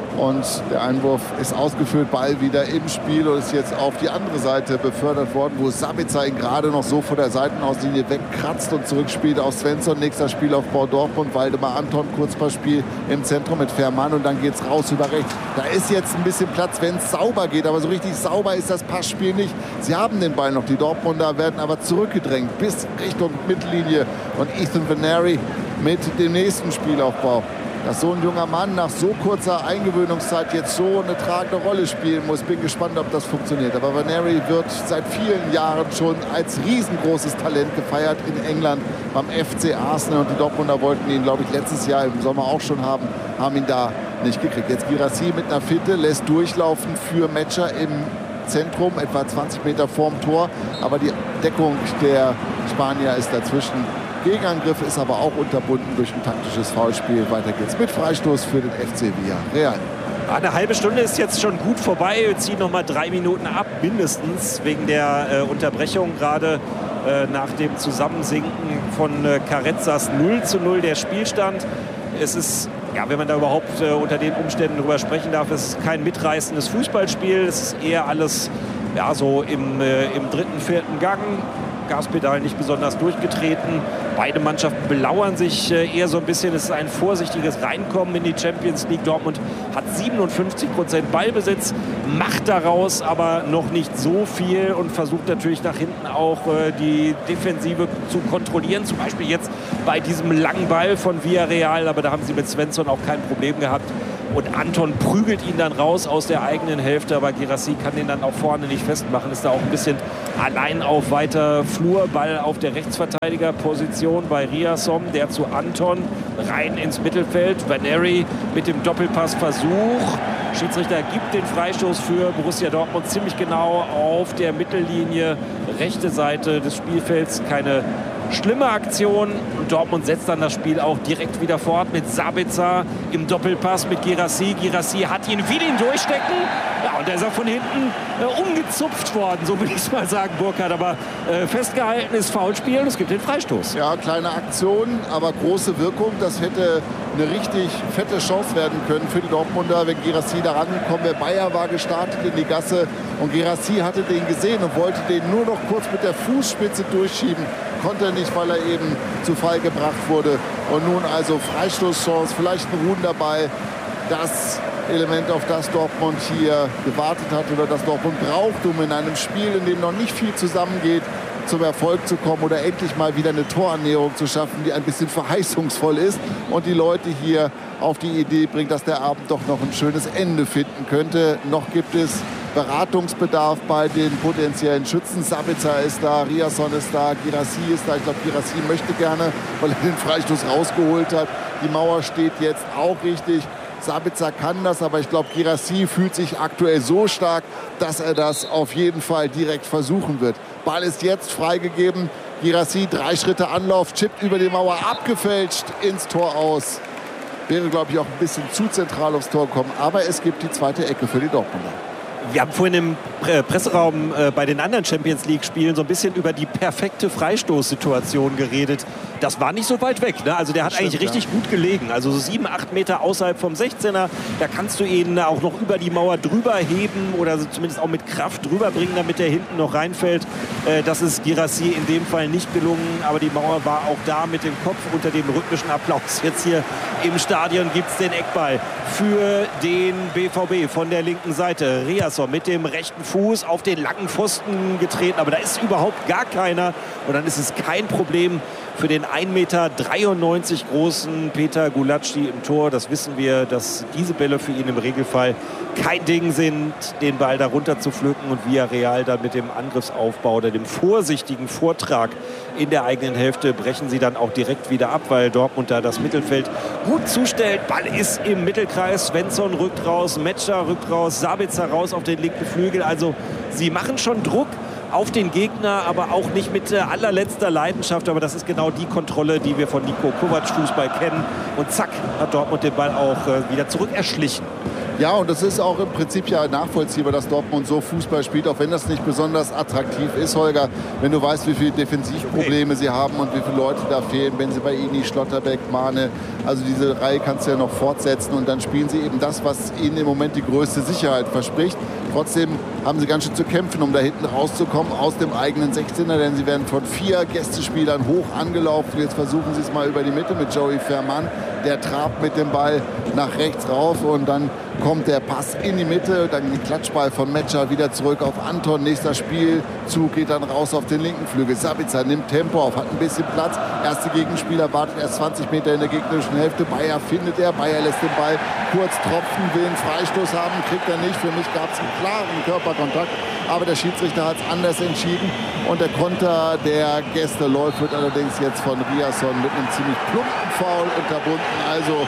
Und der Einwurf ist ausgeführt, Ball wieder im Spiel und ist jetzt auf die andere Seite befördert worden, wo Sabitzer ihn gerade noch so vor der Seitenauslinie wegkratzt und zurückspielt auf Svensson. Nächster Spielaufbau Dortmund, Waldemar Anton, Kurzpassspiel im Zentrum mit Fährmann und dann geht es raus über rechts. Da ist jetzt ein bisschen Platz, wenn es sauber geht, aber so richtig sauber ist das Passspiel nicht. Sie haben den Ball noch, die Dortmunder werden aber zurückgedrängt bis Richtung Mittellinie und Ethan Vaneri mit dem nächsten Spielaufbau. Dass so ein junger Mann nach so kurzer Eingewöhnungszeit jetzt so eine tragende Rolle spielen muss. Bin gespannt, ob das funktioniert. Aber Vaneri wird seit vielen Jahren schon als riesengroßes Talent gefeiert in England beim F C Arsenal. Und die Dortmunder wollten ihn, glaube ich, letztes Jahr im Sommer auch schon haben, haben ihn da nicht gekriegt. Jetzt Guirassy mit einer Fitte, lässt durchlaufen für Metscher im Zentrum, etwa zwanzig Meter vorm Tor. Aber die Deckung der Spanier ist dazwischen. Gegenangriff ist aber auch unterbunden durch ein taktisches Foulspiel. Weiter geht's mit Freistoß für den F C Villarreal. Eine halbe Stunde ist jetzt schon gut vorbei. Wir ziehen noch mal drei Minuten ab, mindestens, wegen der äh, Unterbrechung gerade äh, nach dem Zusammensinken von äh, Carrezzas null zu null der Spielstand. Es ist, ja, wenn man da überhaupt äh, unter den Umständen drüber sprechen darf, es ist kein mitreißendes Fußballspiel. Es ist eher alles ja, so im, äh, im dritten, vierten Gang. Gaspedal nicht besonders durchgetreten. Beide Mannschaften belauern sich eher so ein bisschen. Es ist ein vorsichtiges Reinkommen in die Champions League. Dortmund hat siebenundfünfzig Prozent Ballbesitz, macht daraus aber noch nicht so viel und versucht natürlich nach hinten auch die Defensive zu kontrollieren. Zum Beispiel jetzt bei diesem langen Ball von Villarreal. Aber da haben sie mit Svensson auch kein Problem gehabt. Und Anton prügelt ihn dann raus aus der eigenen Hälfte, aber Guirassy kann den dann auch vorne nicht festmachen. Ist da auch ein bisschen allein auf weiter Flur. Ball auf der Rechtsverteidigerposition bei Riasson, der zu Anton rein ins Mittelfeld. Vaneri mit dem Doppelpassversuch. Schiedsrichter gibt den Freistoß für Borussia Dortmund ziemlich genau auf der Mittellinie, rechte Seite des Spielfelds. Keine schlimme Aktion. Und Dortmund setzt dann das Spiel auch direkt wieder fort mit Sabitzer im Doppelpass mit Guirassy. Guirassy hat ihn, will ihn durchstecken. Ja, und da ist er von hinten äh, umgezupft worden, so will ich es mal sagen, Burkhard. Aber äh, festgehalten ist Foulspiel und es gibt den Freistoß. Ja, kleine Aktion, aber große Wirkung. Das hätte eine richtig fette Chance werden können für die Dortmunder, wenn Guirassy da rangekommen wäre. Bayer war gestartet in die Gasse und Guirassy hatte den gesehen und wollte den nur noch kurz mit der Fußspitze durchschieben. Konnte er nicht, weil er eben zu Fall gebracht wurde. Und nun also Freistoßchance, vielleicht ein Runden-Ball. Das Element, auf das Dortmund hier gewartet hat oder das Dortmund braucht, um in einem Spiel, in dem noch nicht viel zusammengeht, zum Erfolg zu kommen oder endlich mal wieder eine Torannäherung zu schaffen, die ein bisschen verheißungsvoll ist und die Leute hier auf die Idee bringt, dass der Abend doch noch ein schönes Ende finden könnte. Noch gibt es Beratungsbedarf bei den potenziellen Schützen. Sabitzer ist da, Riasson ist da, Guirassy ist da. Ich glaube, Guirassy möchte gerne, weil er den Freistoß rausgeholt hat. Die Mauer steht jetzt auch richtig. Sabitzer kann das, aber ich glaube, Guirassy fühlt sich aktuell so stark, dass er das auf jeden Fall direkt versuchen wird. Ball ist jetzt freigegeben. Guirassy, drei Schritte Anlauf, chippt über die Mauer, abgefälscht ins Tor aus. Wäre, glaube ich, auch ein bisschen zu zentral aufs Tor gekommen. Aber es gibt die zweite Ecke für die Dortmunder. Wir haben vorhin im Presseraum äh, bei den anderen Champions-League-Spielen so ein bisschen über die perfekte Freistoßsituation geredet. Das war nicht so weit weg. Ne? Also der hat Stimmt, eigentlich richtig ja. gut gelegen. Also so sieben, acht Meter außerhalb vom sechzehner. Da kannst du ihn auch noch über die Mauer drüber heben oder zumindest auch mit Kraft drüber bringen, damit er hinten noch reinfällt. Äh, das ist Guirassy in dem Fall nicht gelungen. Aber die Mauer war auch da mit dem Kopf unter dem rhythmischen Applaus. Jetzt hier im Stadion gibt es den Eckball für den B V B von der linken Seite. Riasson mit dem rechten Fuß auf den langen Pfosten getreten. Aber da ist überhaupt gar keiner. Und dann ist es kein Problem für den ein Meter dreiundneunzig großen Peter Gulacsi im Tor. Das wissen wir, dass diese Bälle für ihn im Regelfall kein Ding sind, den Ball da runter zu pflücken und Villarreal dann mit dem Angriffsaufbau oder dem vorsichtigen Vortrag in der eigenen Hälfte brechen sie dann auch direkt wieder ab, weil Dortmund da das Mittelfeld gut zustellt. Ball ist im Mittelkreis, Svensson rückt raus, Metscher rückt raus, Sabitzer raus auf den linken Flügel. Also sie machen schon Druck auf den Gegner, aber auch nicht mit äh, allerletzter Leidenschaft. Aber das ist genau die Kontrolle, die wir von Niko Kovac Fußball kennen. Und zack, hat Dortmund den Ball auch äh, wieder zurück erschlichen. Ja, und das ist auch im Prinzip ja nachvollziehbar, dass Dortmund so Fußball spielt, auch wenn das nicht besonders attraktiv ist, Holger. Wenn du weißt, wie viele Defensivprobleme okay. sie haben und wie viele Leute da fehlen, wenn sie bei Ini, Schlotterbeck, Mane, Also diese Reihe kannst du ja noch fortsetzen und dann spielen sie eben das, was ihnen im Moment die größte Sicherheit verspricht. Trotzdem haben sie ganz schön zu kämpfen, um da hinten rauszukommen aus dem eigenen sechzehner, denn sie werden von vier Gästespielern hoch angelaufen. Jetzt versuchen sie es mal über die Mitte mit Joey Ferman. Der trabt mit dem Ball nach rechts rauf und dann kommt der Pass in die Mitte, dann den Klatschball von Metscher wieder zurück auf Anton. Nächster Spielzug geht dann raus auf den linken Flügel. Sabitzer nimmt Tempo auf, hat ein bisschen Platz. Erste Gegenspieler wartet erst zwanzig Meter in der gegnerischen Hälfte. Bayer findet er, Bayer lässt den Ball kurz tropfen, will einen Freistoß haben, kriegt er nicht. Für mich gab es einen klaren Körperkontakt, aber der Schiedsrichter hat es anders entschieden. Und der Konter der Gäste läuft, wird allerdings jetzt von Riasson mit einem ziemlich plumpen Foul unterbunden. Also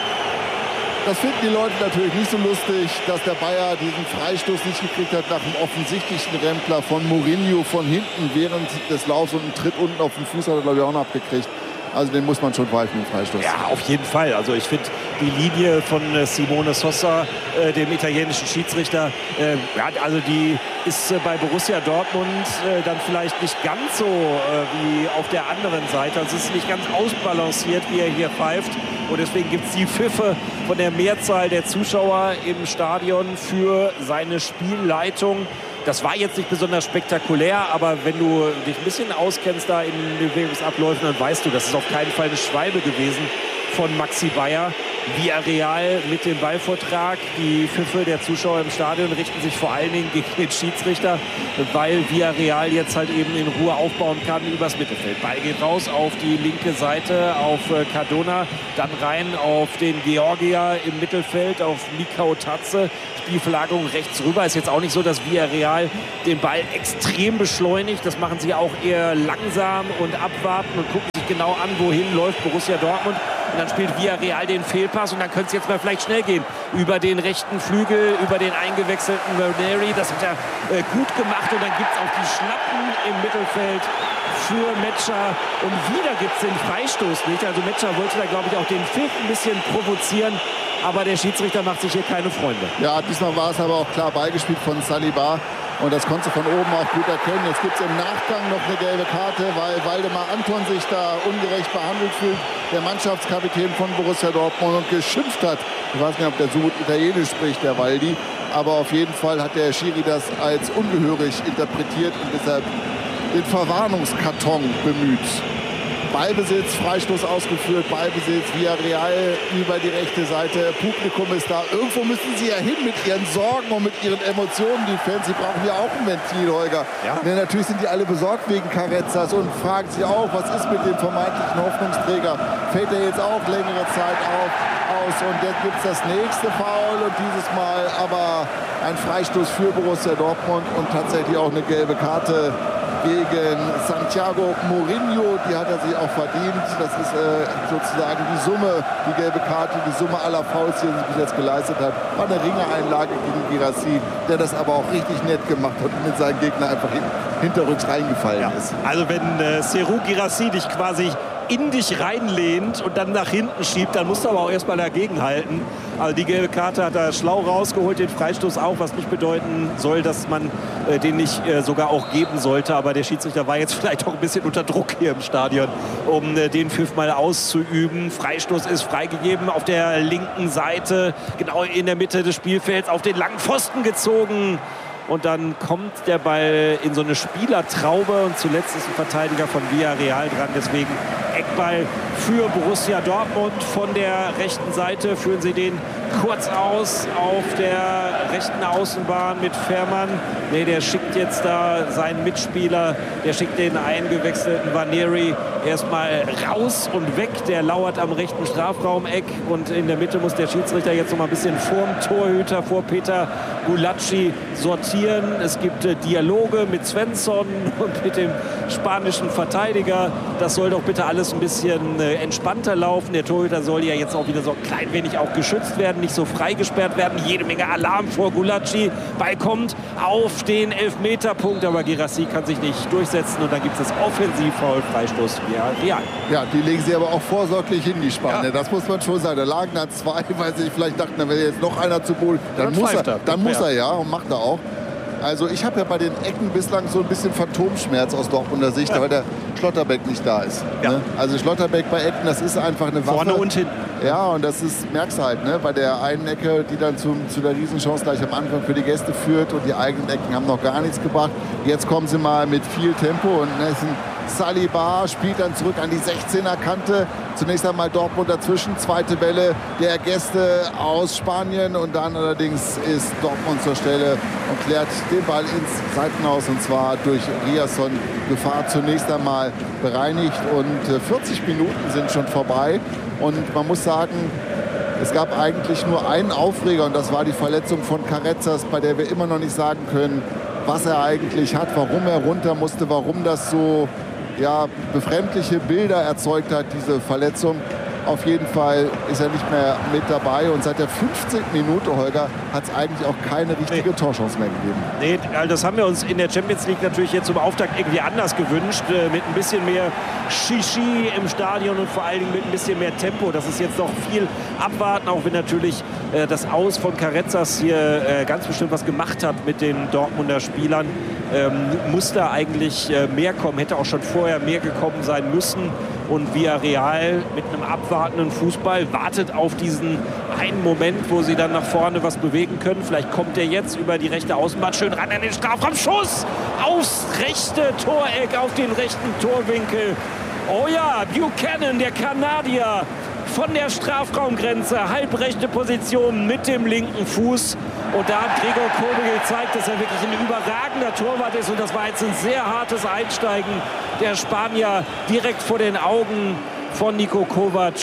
das finden die Leute natürlich nicht so lustig, dass der Bayer diesen Freistoß nicht gekriegt hat nach einem offensichtlichen Rempler von Mourinho von hinten während des Laufs und einen Tritt unten auf den Fuß hat er, glaube ich, auch noch abgekriegt. Also den muss man schon pfeifen, den Freistoß. Ja, auf jeden Fall. Also ich finde die Linie von äh, Simone Sosa, äh, dem italienischen Schiedsrichter, äh, ja, also die ist äh, bei Borussia Dortmund äh, dann vielleicht nicht ganz so äh, wie auf der anderen Seite. Also es ist nicht ganz ausbalanciert, wie er hier pfeift. Und deswegen gibt es die Pfiffe von der Mehrzahl der Zuschauer im Stadion für seine Spielleitung. Das war jetzt nicht besonders spektakulär, aber wenn du dich ein bisschen auskennst da in den Bewegungsabläufen, dann weißt du, das ist auf keinen Fall eine Schwalbe gewesen von Maxi Bayer. Villarreal mit dem Ballvortrag. Die Pfiffe der Zuschauer im Stadion richten sich vor allen Dingen gegen den Schiedsrichter, weil Villarreal jetzt halt eben in Ruhe aufbauen kann übers Mittelfeld. Ball geht raus auf die linke Seite, auf Cardona, dann rein auf den Georgier im Mittelfeld, auf Mikau Tatze. Spielverlagerung rechts rüber. Ist jetzt auch nicht so, dass Villarreal den Ball extrem beschleunigt. Das machen sie auch eher langsam und abwarten und gucken sich genau an, wohin läuft Borussia Dortmund. Und dann spielt Villarreal den Fehlpass und dann könnte es jetzt mal vielleicht schnell gehen. Über den rechten Flügel, über den eingewechselten Ranieri. Das hat er äh, gut gemacht und dann gibt es auch die Schnappen im Mittelfeld für Metscher. Und wieder gibt es den Freistoß nicht. Also Metscher wollte da, glaube ich, auch den Pfiff ein bisschen provozieren. Aber der Schiedsrichter macht sich hier keine Freunde. Ja, diesmal war es aber auch klar beigespielt von Saliba. Und das konntest du von oben auch gut erkennen. Jetzt gibt es im Nachgang noch eine gelbe Karte, weil Waldemar Anton sich da ungerecht behandelt fühlt. Der Mannschaftskapitän von Borussia Dortmund und geschimpft hat. Ich weiß nicht, ob der so gut Italienisch spricht, der Waldi. Aber auf jeden Fall hat der Schiri das als ungehörig interpretiert und deshalb den Verwarnungskarton bemüht. Ballbesitz, Freistoß ausgeführt, Ballbesitz, Villarreal über die rechte Seite, Publikum ist da. Irgendwo müssen sie ja hin mit ihren Sorgen und mit ihren Emotionen, die Fans. Sie brauchen ja auch ein Ventil, Holger. Ja. Denn natürlich sind die alle besorgt wegen Carrezzas und fragen sich auch, was ist mit dem vermeintlichen Hoffnungsträger? Fällt er jetzt auch längere Zeit auf, aus? Und jetzt gibt es das nächste Foul und dieses Mal aber ein Freistoß für Borussia Dortmund und tatsächlich auch eine gelbe Karte gegen Santiago Mourinho, die hat er sich auch verdient. Das ist äh, sozusagen die Summe, die gelbe Karte, die Summe aller Fouls, die er sich bis jetzt geleistet hat. War eine Ringereinlage gegen Guirassy, der das aber auch richtig nett gemacht hat und mit seinem Gegner einfach hin, hinterrücks reingefallen Ja. ist. Also wenn äh, Serhou Guirassy dich quasi in dich reinlehnt und dann nach hinten schiebt, dann musst du aber auch erstmal dagegen halten. Also die gelbe Karte hat er schlau rausgeholt, den Freistoß auch, was nicht bedeuten soll, dass man äh, den nicht äh, sogar auch geben sollte. Aber der Schiedsrichter war jetzt vielleicht auch ein bisschen unter Druck hier im Stadion, um äh, den Pfiff mal auszuüben. Freistoß ist freigegeben auf der linken Seite, genau in der Mitte des Spielfelds, auf den langen Pfosten gezogen. Und dann kommt der Ball in so eine Spielertraube und zuletzt ist ein Verteidiger von Villarreal dran. Deswegen Eckball für Borussia Dortmund. Von der rechten Seite führen sie den kurz aus auf der rechten Außenbahn mit Fährmann. Nee, der schickt jetzt da seinen Mitspieler, der schickt den eingewechselten Ranieri erstmal raus und weg. Der lauert am rechten Strafraumeck und in der Mitte muss der Schiedsrichter jetzt noch mal ein bisschen vorm Torhüter, vor Peter Gulacsi sortieren. Es gibt äh, Dialoge mit Svensson und mit dem spanischen Verteidiger. Das soll doch bitte alles ein bisschen äh, entspannter laufen. Der Torhüter soll ja jetzt auch wieder so ein klein wenig auch geschützt werden, nicht so freigesperrt werden. Jede Menge Alarm vor Gulacsi. Ball kommt auf den Elfmeterpunkt, aber Guirassy kann sich nicht durchsetzen und dann gibt es das Offensivfoul, Freistoß. Ja, ja. Ja, die legen sie aber auch vorsorglich hin, die Spanier. Ja. Das muss man schon sagen. Da lagen da zwei, weil sie vielleicht dachten, da wäre jetzt noch einer zu Boden. Dann, Dann muss er, er. dann muss Ja. er ja und macht er auch. Also ich habe ja bei den Ecken bislang so ein bisschen Phantomschmerz aus Dortmunder Sicht, ja. weil der Schlotterbeck nicht da ist. Ja. Ne? Also Schlotterbeck bei Ecken, das ist einfach eine Waffe. Vorne und hinten. Ja, und das ist, merkst du halt, ne? Bei der einen Ecke, die dann zum, zu der Riesenchance gleich am Anfang für die Gäste führt und die eigenen Ecken haben noch gar nichts gebracht. Jetzt kommen sie mal mit viel Tempo und ne, ist ein Saliba spielt dann zurück an die sechzehner Kante. Zunächst einmal Dortmund dazwischen, zweite Welle der Gäste aus Spanien und dann allerdings ist Dortmund zur Stelle und klärt den Ball ins Seitenhaus und zwar durch Riasson. Gefahr zunächst einmal bereinigt und vierzig Minuten sind schon vorbei und man muss sagen, es gab eigentlich nur einen Aufreger und das war die Verletzung von Carrezzas, bei der wir immer noch nicht sagen können, was er eigentlich hat, warum er runter musste, warum das so ja, befremdliche Bilder erzeugt hat, diese Verletzung. Auf jeden Fall ist er nicht mehr mit dabei und seit der fünfzehnten Minute, Holger, hat es eigentlich auch keine richtige nee. Torchance mehr gegeben. Nee, das haben wir uns in der Champions League natürlich jetzt zum Auftakt irgendwie anders gewünscht, mit ein bisschen mehr Shishi im Stadion und vor allen Dingen mit ein bisschen mehr Tempo. Das ist jetzt noch viel abwarten, auch wenn natürlich das Aus von Carrezzas hier ganz bestimmt was gemacht hat mit den Dortmunder Spielern. Ähm, muss da eigentlich äh, mehr kommen, hätte auch schon vorher mehr gekommen sein müssen. Und Villarreal mit einem abwartenden Fußball wartet auf diesen einen Moment, wo sie dann nach vorne was bewegen können. Vielleicht kommt er jetzt über die rechte Außenbahn schön ran an den Strafraum. Schuss aufs rechte Toreck, auf den rechten Torwinkel. Oh ja, Buchanan, der Kanadier, von der Strafraumgrenze, halbrechte Position mit dem linken Fuß. Und da hat Gregor Kobel gezeigt, dass er wirklich ein überragender Torwart ist. Und das war jetzt ein sehr hartes Einsteigen der Spanier direkt vor den Augen von Niko Kovac.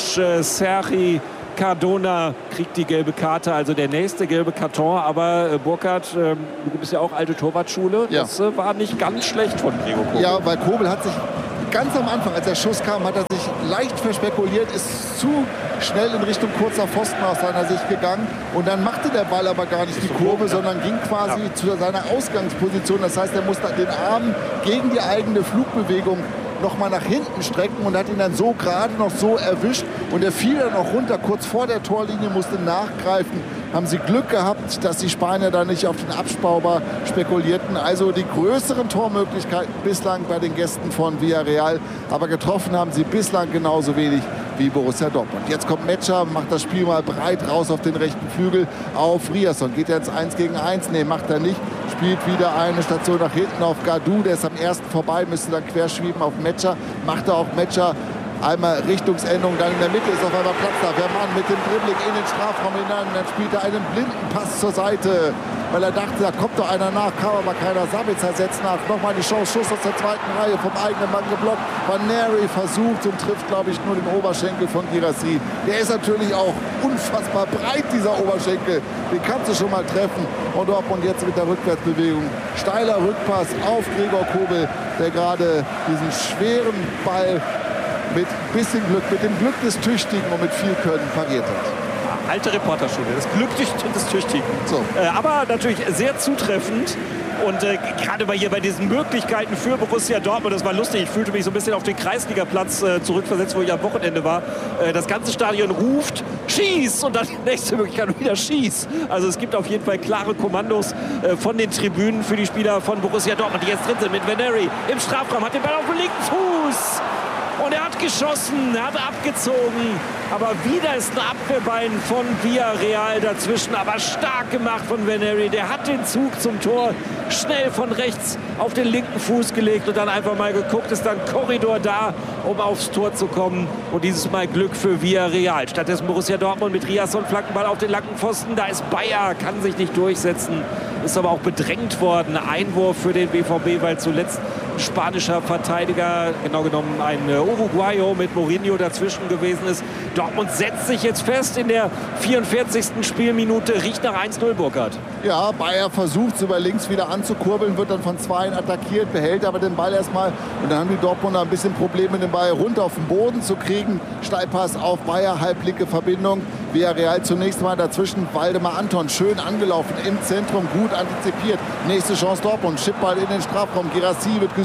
Sergi Cardona kriegt die gelbe Karte, also der nächste gelbe Karton. Aber äh, Burkhard, äh, du bist ja auch alte Torwartschule. Ja. Das äh, war nicht ganz schlecht von Gregor Kobel. Ja, weil Kobel hat sich ganz am Anfang, als der Schuss kam, hat er sich leicht verspekuliert, ist zu schnell in Richtung kurzer Pfosten aus seiner Sicht gegangen. Und dann machte der Ball aber gar nicht die Kurve, sondern ging quasi ja. zu seiner Ausgangsposition. Das heißt, er musste den Arm gegen die eigene Flugbewegung noch mal nach hinten strecken und hat ihn dann so gerade noch so erwischt. Und er fiel dann auch runter, kurz vor der Torlinie, musste nachgreifen. Haben sie Glück gehabt, dass die Spanier da nicht auf den Abstauber spekulierten. Also die größeren Tormöglichkeiten bislang bei den Gästen von Villarreal. Aber getroffen haben sie bislang genauso wenig wie Borussia Dortmund. Jetzt kommt Metscher, macht das Spiel mal breit raus auf den rechten Flügel auf Riasson. Geht er ins eins gegen eins? Nee, macht er nicht. Spielt wieder eine Station nach hinten auf Gadou. Der ist am ersten vorbei, müsste dann querschwieben auf Metscher. Macht er auch Metscher. Einmal Richtungsänderung, dann in der Mitte ist auf einmal Platz da. Verman mit dem Dribbling in den Strafraum hinein. Dann spielt er einen blinden Pass zur Seite, weil er dachte, da kommt doch einer nach, kam aber keiner. Sabitzer setzt nach. Nochmal die Chance, Schuss aus der zweiten Reihe vom eigenen Mann geblockt. Van Neri versucht und trifft, glaube ich, nur den Oberschenkel von Guirassy. Der ist natürlich auch unfassbar breit, dieser Oberschenkel. Den kannst du schon mal treffen. Und Dortmund jetzt mit der Rückwärtsbewegung. Steiler Rückpass auf Gregor Kobel, der gerade diesen schweren Ball mit bisschen Glück, mit dem Glück des Tüchtigen und mit viel Können pariert hat. Alte Reporterschule, das Glück des Tüchtigen. So. Äh, aber natürlich sehr zutreffend. Und äh, gerade bei hier bei diesen Möglichkeiten für Borussia Dortmund, das war lustig, ich fühlte mich so ein bisschen auf den Kreisligaplatz äh, zurückversetzt, wo ich am Wochenende war. Äh, das ganze Stadion ruft, schieß! Und dann die nächste Möglichkeit wieder schieß. Also es gibt auf jeden Fall klare Kommandos äh, von den Tribünen für die Spieler von Borussia Dortmund, die jetzt drin sind mit Van Neri im Strafraum, hat den Ball auf dem linken Fuß. Und er hat geschossen, er hat abgezogen. Aber wieder ist ein Abwehrbein von Villarreal dazwischen. Aber stark gemacht von Van Neri. Der hat den Zug zum Tor schnell von rechts auf den linken Fuß gelegt und dann einfach mal geguckt. Ist dann Korridor da, um aufs Tor zu kommen. Und dieses Mal Glück für Villarreal. Stattdessen Borussia Dortmund mit Riasson, Flankenball auf den langen Pfosten. Da ist Bayer, kann sich nicht durchsetzen. Ist aber auch bedrängt worden. Einwurf für den B V B, weil zuletzt ein spanischer Verteidiger, genau genommen ein Uruguayo mit Mourinho dazwischen gewesen ist. Dortmund setzt sich jetzt fest in der vierundvierzigsten Spielminute. Riecht nach eins null, Burkhard. Ja, Bayer versucht es über links wieder anzukurbeln, wird dann von Zweien attackiert, behält aber den Ball erstmal. Und dann haben die Dortmunder ein bisschen Probleme, den Ball runter auf den Boden zu kriegen. Steilpass auf Bayer, halblinke Verbindung. Villarreal zunächst mal dazwischen. Waldemar Anton schön angelaufen im Zentrum, gut antizipiert. Nächste Chance Dortmund. Chipball in den Strafraum. Guirassy wird gesucht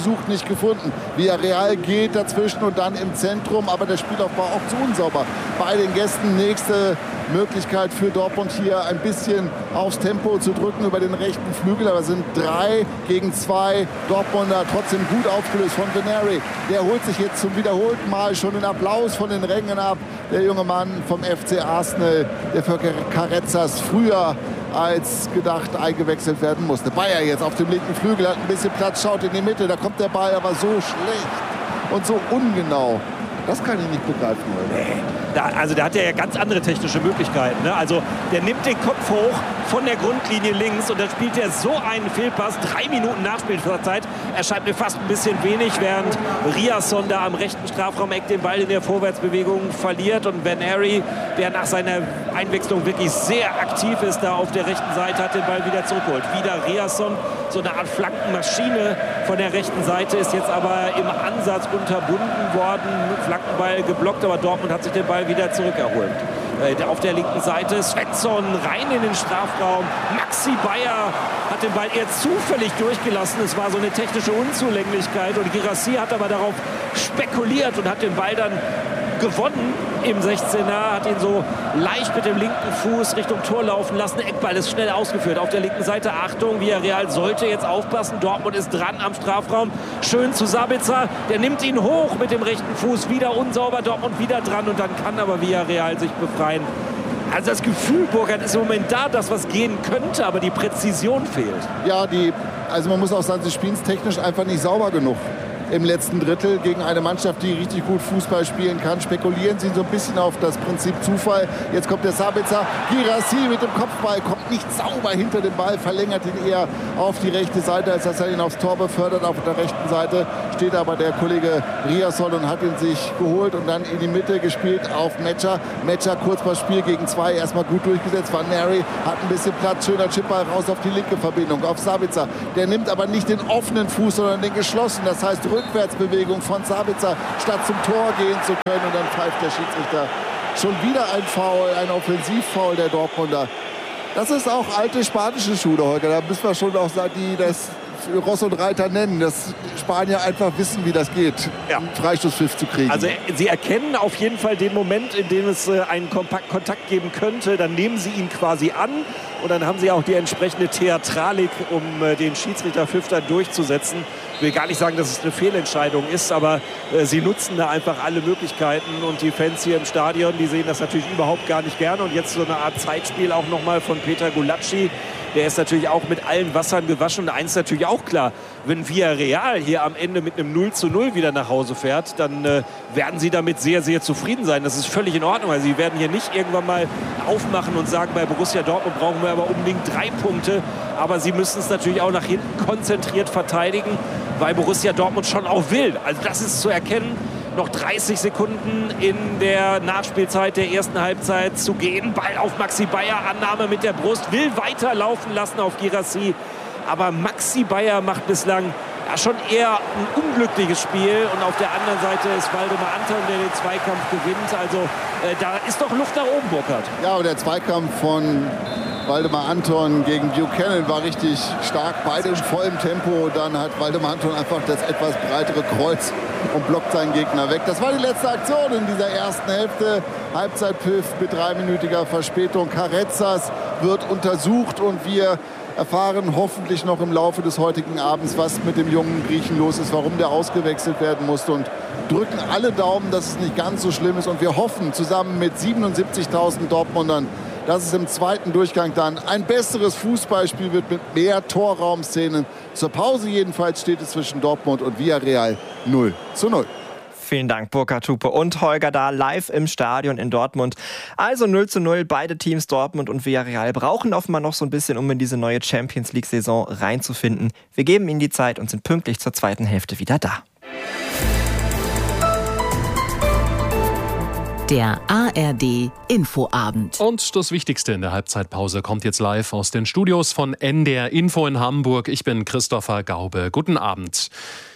gesucht, nicht gefunden. Villarreal geht dazwischen und dann im Zentrum, aber der Spielaufbau auch zu unsauber. Bei den Gästen nächste Möglichkeit für Dortmund hier ein bisschen aufs Tempo zu drücken über den rechten Flügel, aber es sind drei gegen zwei Dortmunder, trotzdem gut aufgelöst von Veneri. Der holt sich jetzt zum wiederholten Mal schon den Applaus von den Rängen ab. Der junge Mann vom F C Arsenal, der für Carrezzas früher als gedacht eingewechselt werden musste. Bayer jetzt auf dem linken Flügel, hat ein bisschen Platz, schaut in die Mitte, da kommt der Ball aber so schlecht und so ungenau. Das kann ich nicht begreifen, Holger. Nee. Da, also der hat ja ganz andere technische Möglichkeiten. Ne? Also der nimmt den Kopf hoch von der Grundlinie links und dann spielt er so einen Fehlpass. Drei Minuten Nachspielzeit erscheint mir fast ein bisschen wenig, während Riasson da am rechten Strafraumeck den Ball in der Vorwärtsbewegung verliert und Veneri, der nach seiner Einwechslung wirklich sehr aktiv ist, da auf der rechten Seite, hat den Ball wieder zurückgeholt. Wieder Riasson, so eine Art Flankenmaschine von der rechten Seite, ist jetzt aber im Ansatz unterbunden worden. Flankenball geblockt, aber Dortmund hat sich den Ball wieder zurückerholt. Äh, auf der linken Seite Svensson rein in den Strafraum. Maxi Bayer hat den Ball eher zufällig durchgelassen. Es war so eine technische Unzulänglichkeit und Guirassy hat aber darauf spekuliert und hat den Ball dann gewonnen im sechzehner, hat ihn so leicht mit dem linken Fuß Richtung Tor laufen lassen. Eckball ist schnell ausgeführt. Auf der linken Seite, Achtung, Villarreal sollte jetzt aufpassen. Dortmund ist dran am Strafraum. Schön zu Sabitzer, der nimmt ihn hoch mit dem rechten Fuß. Wieder unsauber, Dortmund wieder dran und dann kann aber Villarreal sich befreien. Also das Gefühl, Burkhard, ist im Moment da, dass was gehen könnte, aber die Präzision fehlt. Ja, die, also man muss auch sagen, sie spielen es technisch einfach nicht sauber genug. Im letzten Drittel gegen eine Mannschaft, die richtig gut Fußball spielen kann. Spekulieren sie so ein bisschen auf das Prinzip Zufall. Jetzt kommt der Sabitzer. Guirassy mit dem Kopfball kommt nicht sauber hinter dem Ball, verlängert ihn eher auf die rechte Seite, als dass er ihn aufs Tor befördert. Auf der rechten Seite steht aber der Kollege Riasson und hat ihn sich geholt und dann in die Mitte gespielt auf Metscher. Metscher Kurzpassspiel gegen zwei, erstmal gut durchgesetzt. Van Neri hat ein bisschen Platz, schöner Chipball raus auf die linke Verbindung, auf Sabitzer. Der nimmt aber nicht den offenen Fuß, sondern den geschlossenen. Das heißt, Rückwärtsbewegung von Sabitzer, statt zum Tor gehen zu können. Und dann pfeift der Schiedsrichter schon wieder ein Foul, ein Offensivfoul der Dortmunder. Das ist auch alte spanische Schule, Holger. Da müssen wir schon auch sagen, die das Ross und Reiter nennen, dass Spanier einfach wissen, wie das geht, ja, einen Freistoßpfiff zu kriegen. Also sie erkennen auf jeden Fall den Moment, in dem es äh, einen Kompakt Kontakt geben könnte. Dann nehmen sie ihn quasi an und dann haben sie auch die entsprechende Theatralik, um äh, den Schiedsrichterpfiff dann durchzusetzen. Ich will gar nicht sagen, dass es eine Fehlentscheidung ist, aber äh, sie nutzen da einfach alle Möglichkeiten und die Fans hier im Stadion, die sehen das natürlich überhaupt gar nicht gerne. Und jetzt so eine Art Zeitspiel auch nochmal von Peter Gulacsi. Der ist natürlich auch mit allen Wassern gewaschen. Und eins ist natürlich auch klar, wenn Villarreal hier am Ende mit einem null zu null wieder nach Hause fährt, dann äh, werden sie damit sehr, sehr zufrieden sein. Das ist völlig in Ordnung. Also sie werden hier nicht irgendwann mal aufmachen und sagen, bei Borussia Dortmund brauchen wir aber unbedingt drei Punkte. Aber sie müssen es natürlich auch nach hinten konzentriert verteidigen, weil Borussia Dortmund schon auch will. Also das ist zu erkennen. Noch dreißig Sekunden in der Nachspielzeit der ersten Halbzeit zu gehen. Ball auf Maxi Bayer, Annahme mit der Brust, will weiterlaufen lassen auf Guirassy. Aber Maxi Bayer macht bislang ja, schon eher ein unglückliches Spiel. Und auf der anderen Seite ist Waldemar Anton, der den Zweikampf gewinnt. Also äh, da ist doch Luft nach oben, Burkhard. Ja, und der Zweikampf von Waldemar Anton gegen Buchanan war richtig stark. Beide in vollem Tempo. Dann hat Waldemar Anton einfach das etwas breitere Kreuz und blockt seinen Gegner weg. Das war die letzte Aktion in dieser ersten Hälfte. Halbzeitpfiff mit dreiminütiger Verspätung. Carrezzas wird untersucht und wir erfahren hoffentlich noch im Laufe des heutigen Abends, was mit dem jungen Griechen los ist, warum der ausgewechselt werden musste und drücken alle Daumen, dass es nicht ganz so schlimm ist. Und wir hoffen zusammen mit siebenundsiebzigtausend Dortmundern, dass es im zweiten Durchgang dann ein besseres Fußballspiel wird mit mehr Torraumszenen. Zur Pause jedenfalls steht es zwischen Dortmund und Villarreal null zu null. Vielen Dank, Burkhard Hupe und Holger Dahl, live im Stadion in Dortmund. Also null zu null, beide Teams, Dortmund und Villarreal, brauchen offenbar noch so ein bisschen, um in diese neue Champions-League-Saison reinzufinden. Wir geben ihnen die Zeit und sind pünktlich zur zweiten Hälfte wieder da. Der A R D Infoabend. Und das Wichtigste in der Halbzeitpause kommt jetzt live aus den Studios von N D R Info in Hamburg. Ich bin Christopher Gaube. Guten Abend.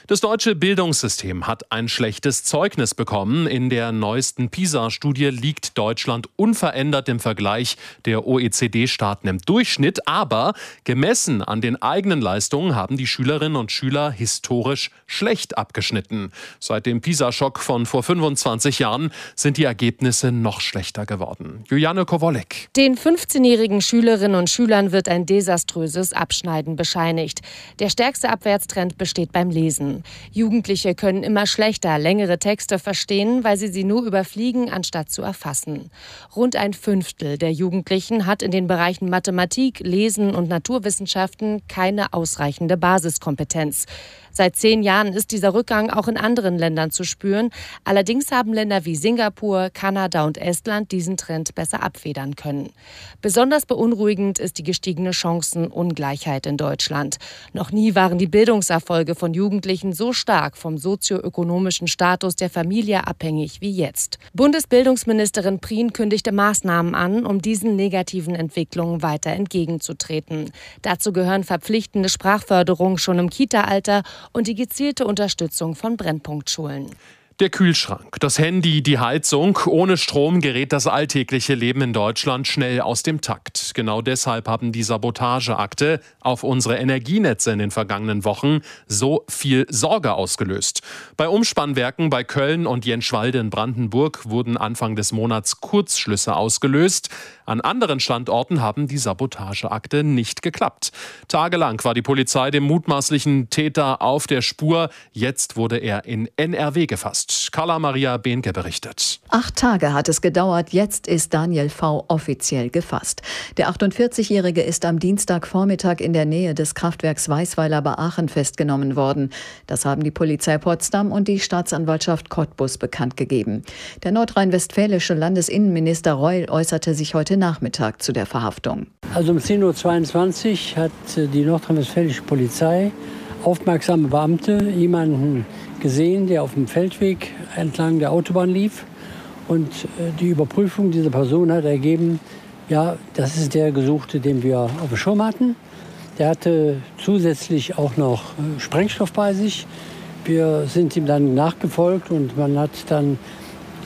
Das deutsche Bildungssystem hat ein schlechtes Zeugnis bekommen. In der neuesten PISA-Studie liegt Deutschland unverändert im Vergleich der O E C D-Staaten im Durchschnitt. Aber gemessen an den eigenen Leistungen haben die Schülerinnen und Schüler historisch schlecht abgeschnitten. Seit dem PISA-Schock von vor fünfundzwanzig Jahren sind die Ergebnisse noch schlechter geworden. Juliane Kowolek. Den fünfzehnjährigen Schülerinnen und Schülern wird ein desaströses Abschneiden bescheinigt. Der stärkste Abwärtstrend besteht beim Lesen. Jugendliche können immer schlechter längere Texte verstehen, weil sie sie nur überfliegen, anstatt zu erfassen. Rund ein Fünftel der Jugendlichen hat in den Bereichen Mathematik, Lesen und Naturwissenschaften keine ausreichende Basiskompetenz. Seit zehn Jahren ist dieser Rückgang auch in anderen Ländern zu spüren. Allerdings haben Länder wie Singapur, Kanada und Estland diesen Trend besser abfedern können. Besonders beunruhigend ist die gestiegene Chancenungleichheit in Deutschland. Noch nie waren die Bildungserfolge von Jugendlichen so stark vom sozioökonomischen Status der Familie abhängig wie jetzt. Bundesbildungsministerin Prien kündigte Maßnahmen an, um diesen negativen Entwicklungen weiter entgegenzutreten. Dazu gehören verpflichtende Sprachförderung schon im Kita-Alter und die gezielte Unterstützung von Brennpunktschulen. Der Kühlschrank, das Handy, die Heizung. Ohne Strom gerät das alltägliche Leben in Deutschland schnell aus dem Takt. Genau deshalb haben die Sabotageakte auf unsere Energienetze in den vergangenen Wochen so viel Sorge ausgelöst. Bei Umspannwerken bei Köln und Jenschwalde in Brandenburg wurden Anfang des Monats Kurzschlüsse ausgelöst. An anderen Standorten haben die Sabotageakte nicht geklappt. Tagelang war die Polizei dem mutmaßlichen Täter auf der Spur. Jetzt wurde er in N R W gefasst. Carla Maria Behnke berichtet. Acht Tage hat es gedauert, jetzt ist Daniel V. offiziell gefasst. Der achtundvierzigjährige ist am Dienstagvormittag in der Nähe des Kraftwerks Weißweiler bei Aachen festgenommen worden. Das haben die Polizei Potsdam und die Staatsanwaltschaft Cottbus bekannt gegeben. Der nordrhein-westfälische Landesinnenminister Reul äußerte sich heute Nachmittag zu der Verhaftung. Also um zehn Uhr zweiundzwanzig hat die nordrhein-westfälische Polizei aufmerksame Beamte jemanden gesehen, der auf dem Feldweg entlang der Autobahn lief. Und die Überprüfung dieser Person hat ergeben, ja, das ist der Gesuchte, den wir auf dem Schirm hatten. Der hatte zusätzlich auch noch Sprengstoff bei sich. Wir sind ihm dann nachgefolgt und man hat dann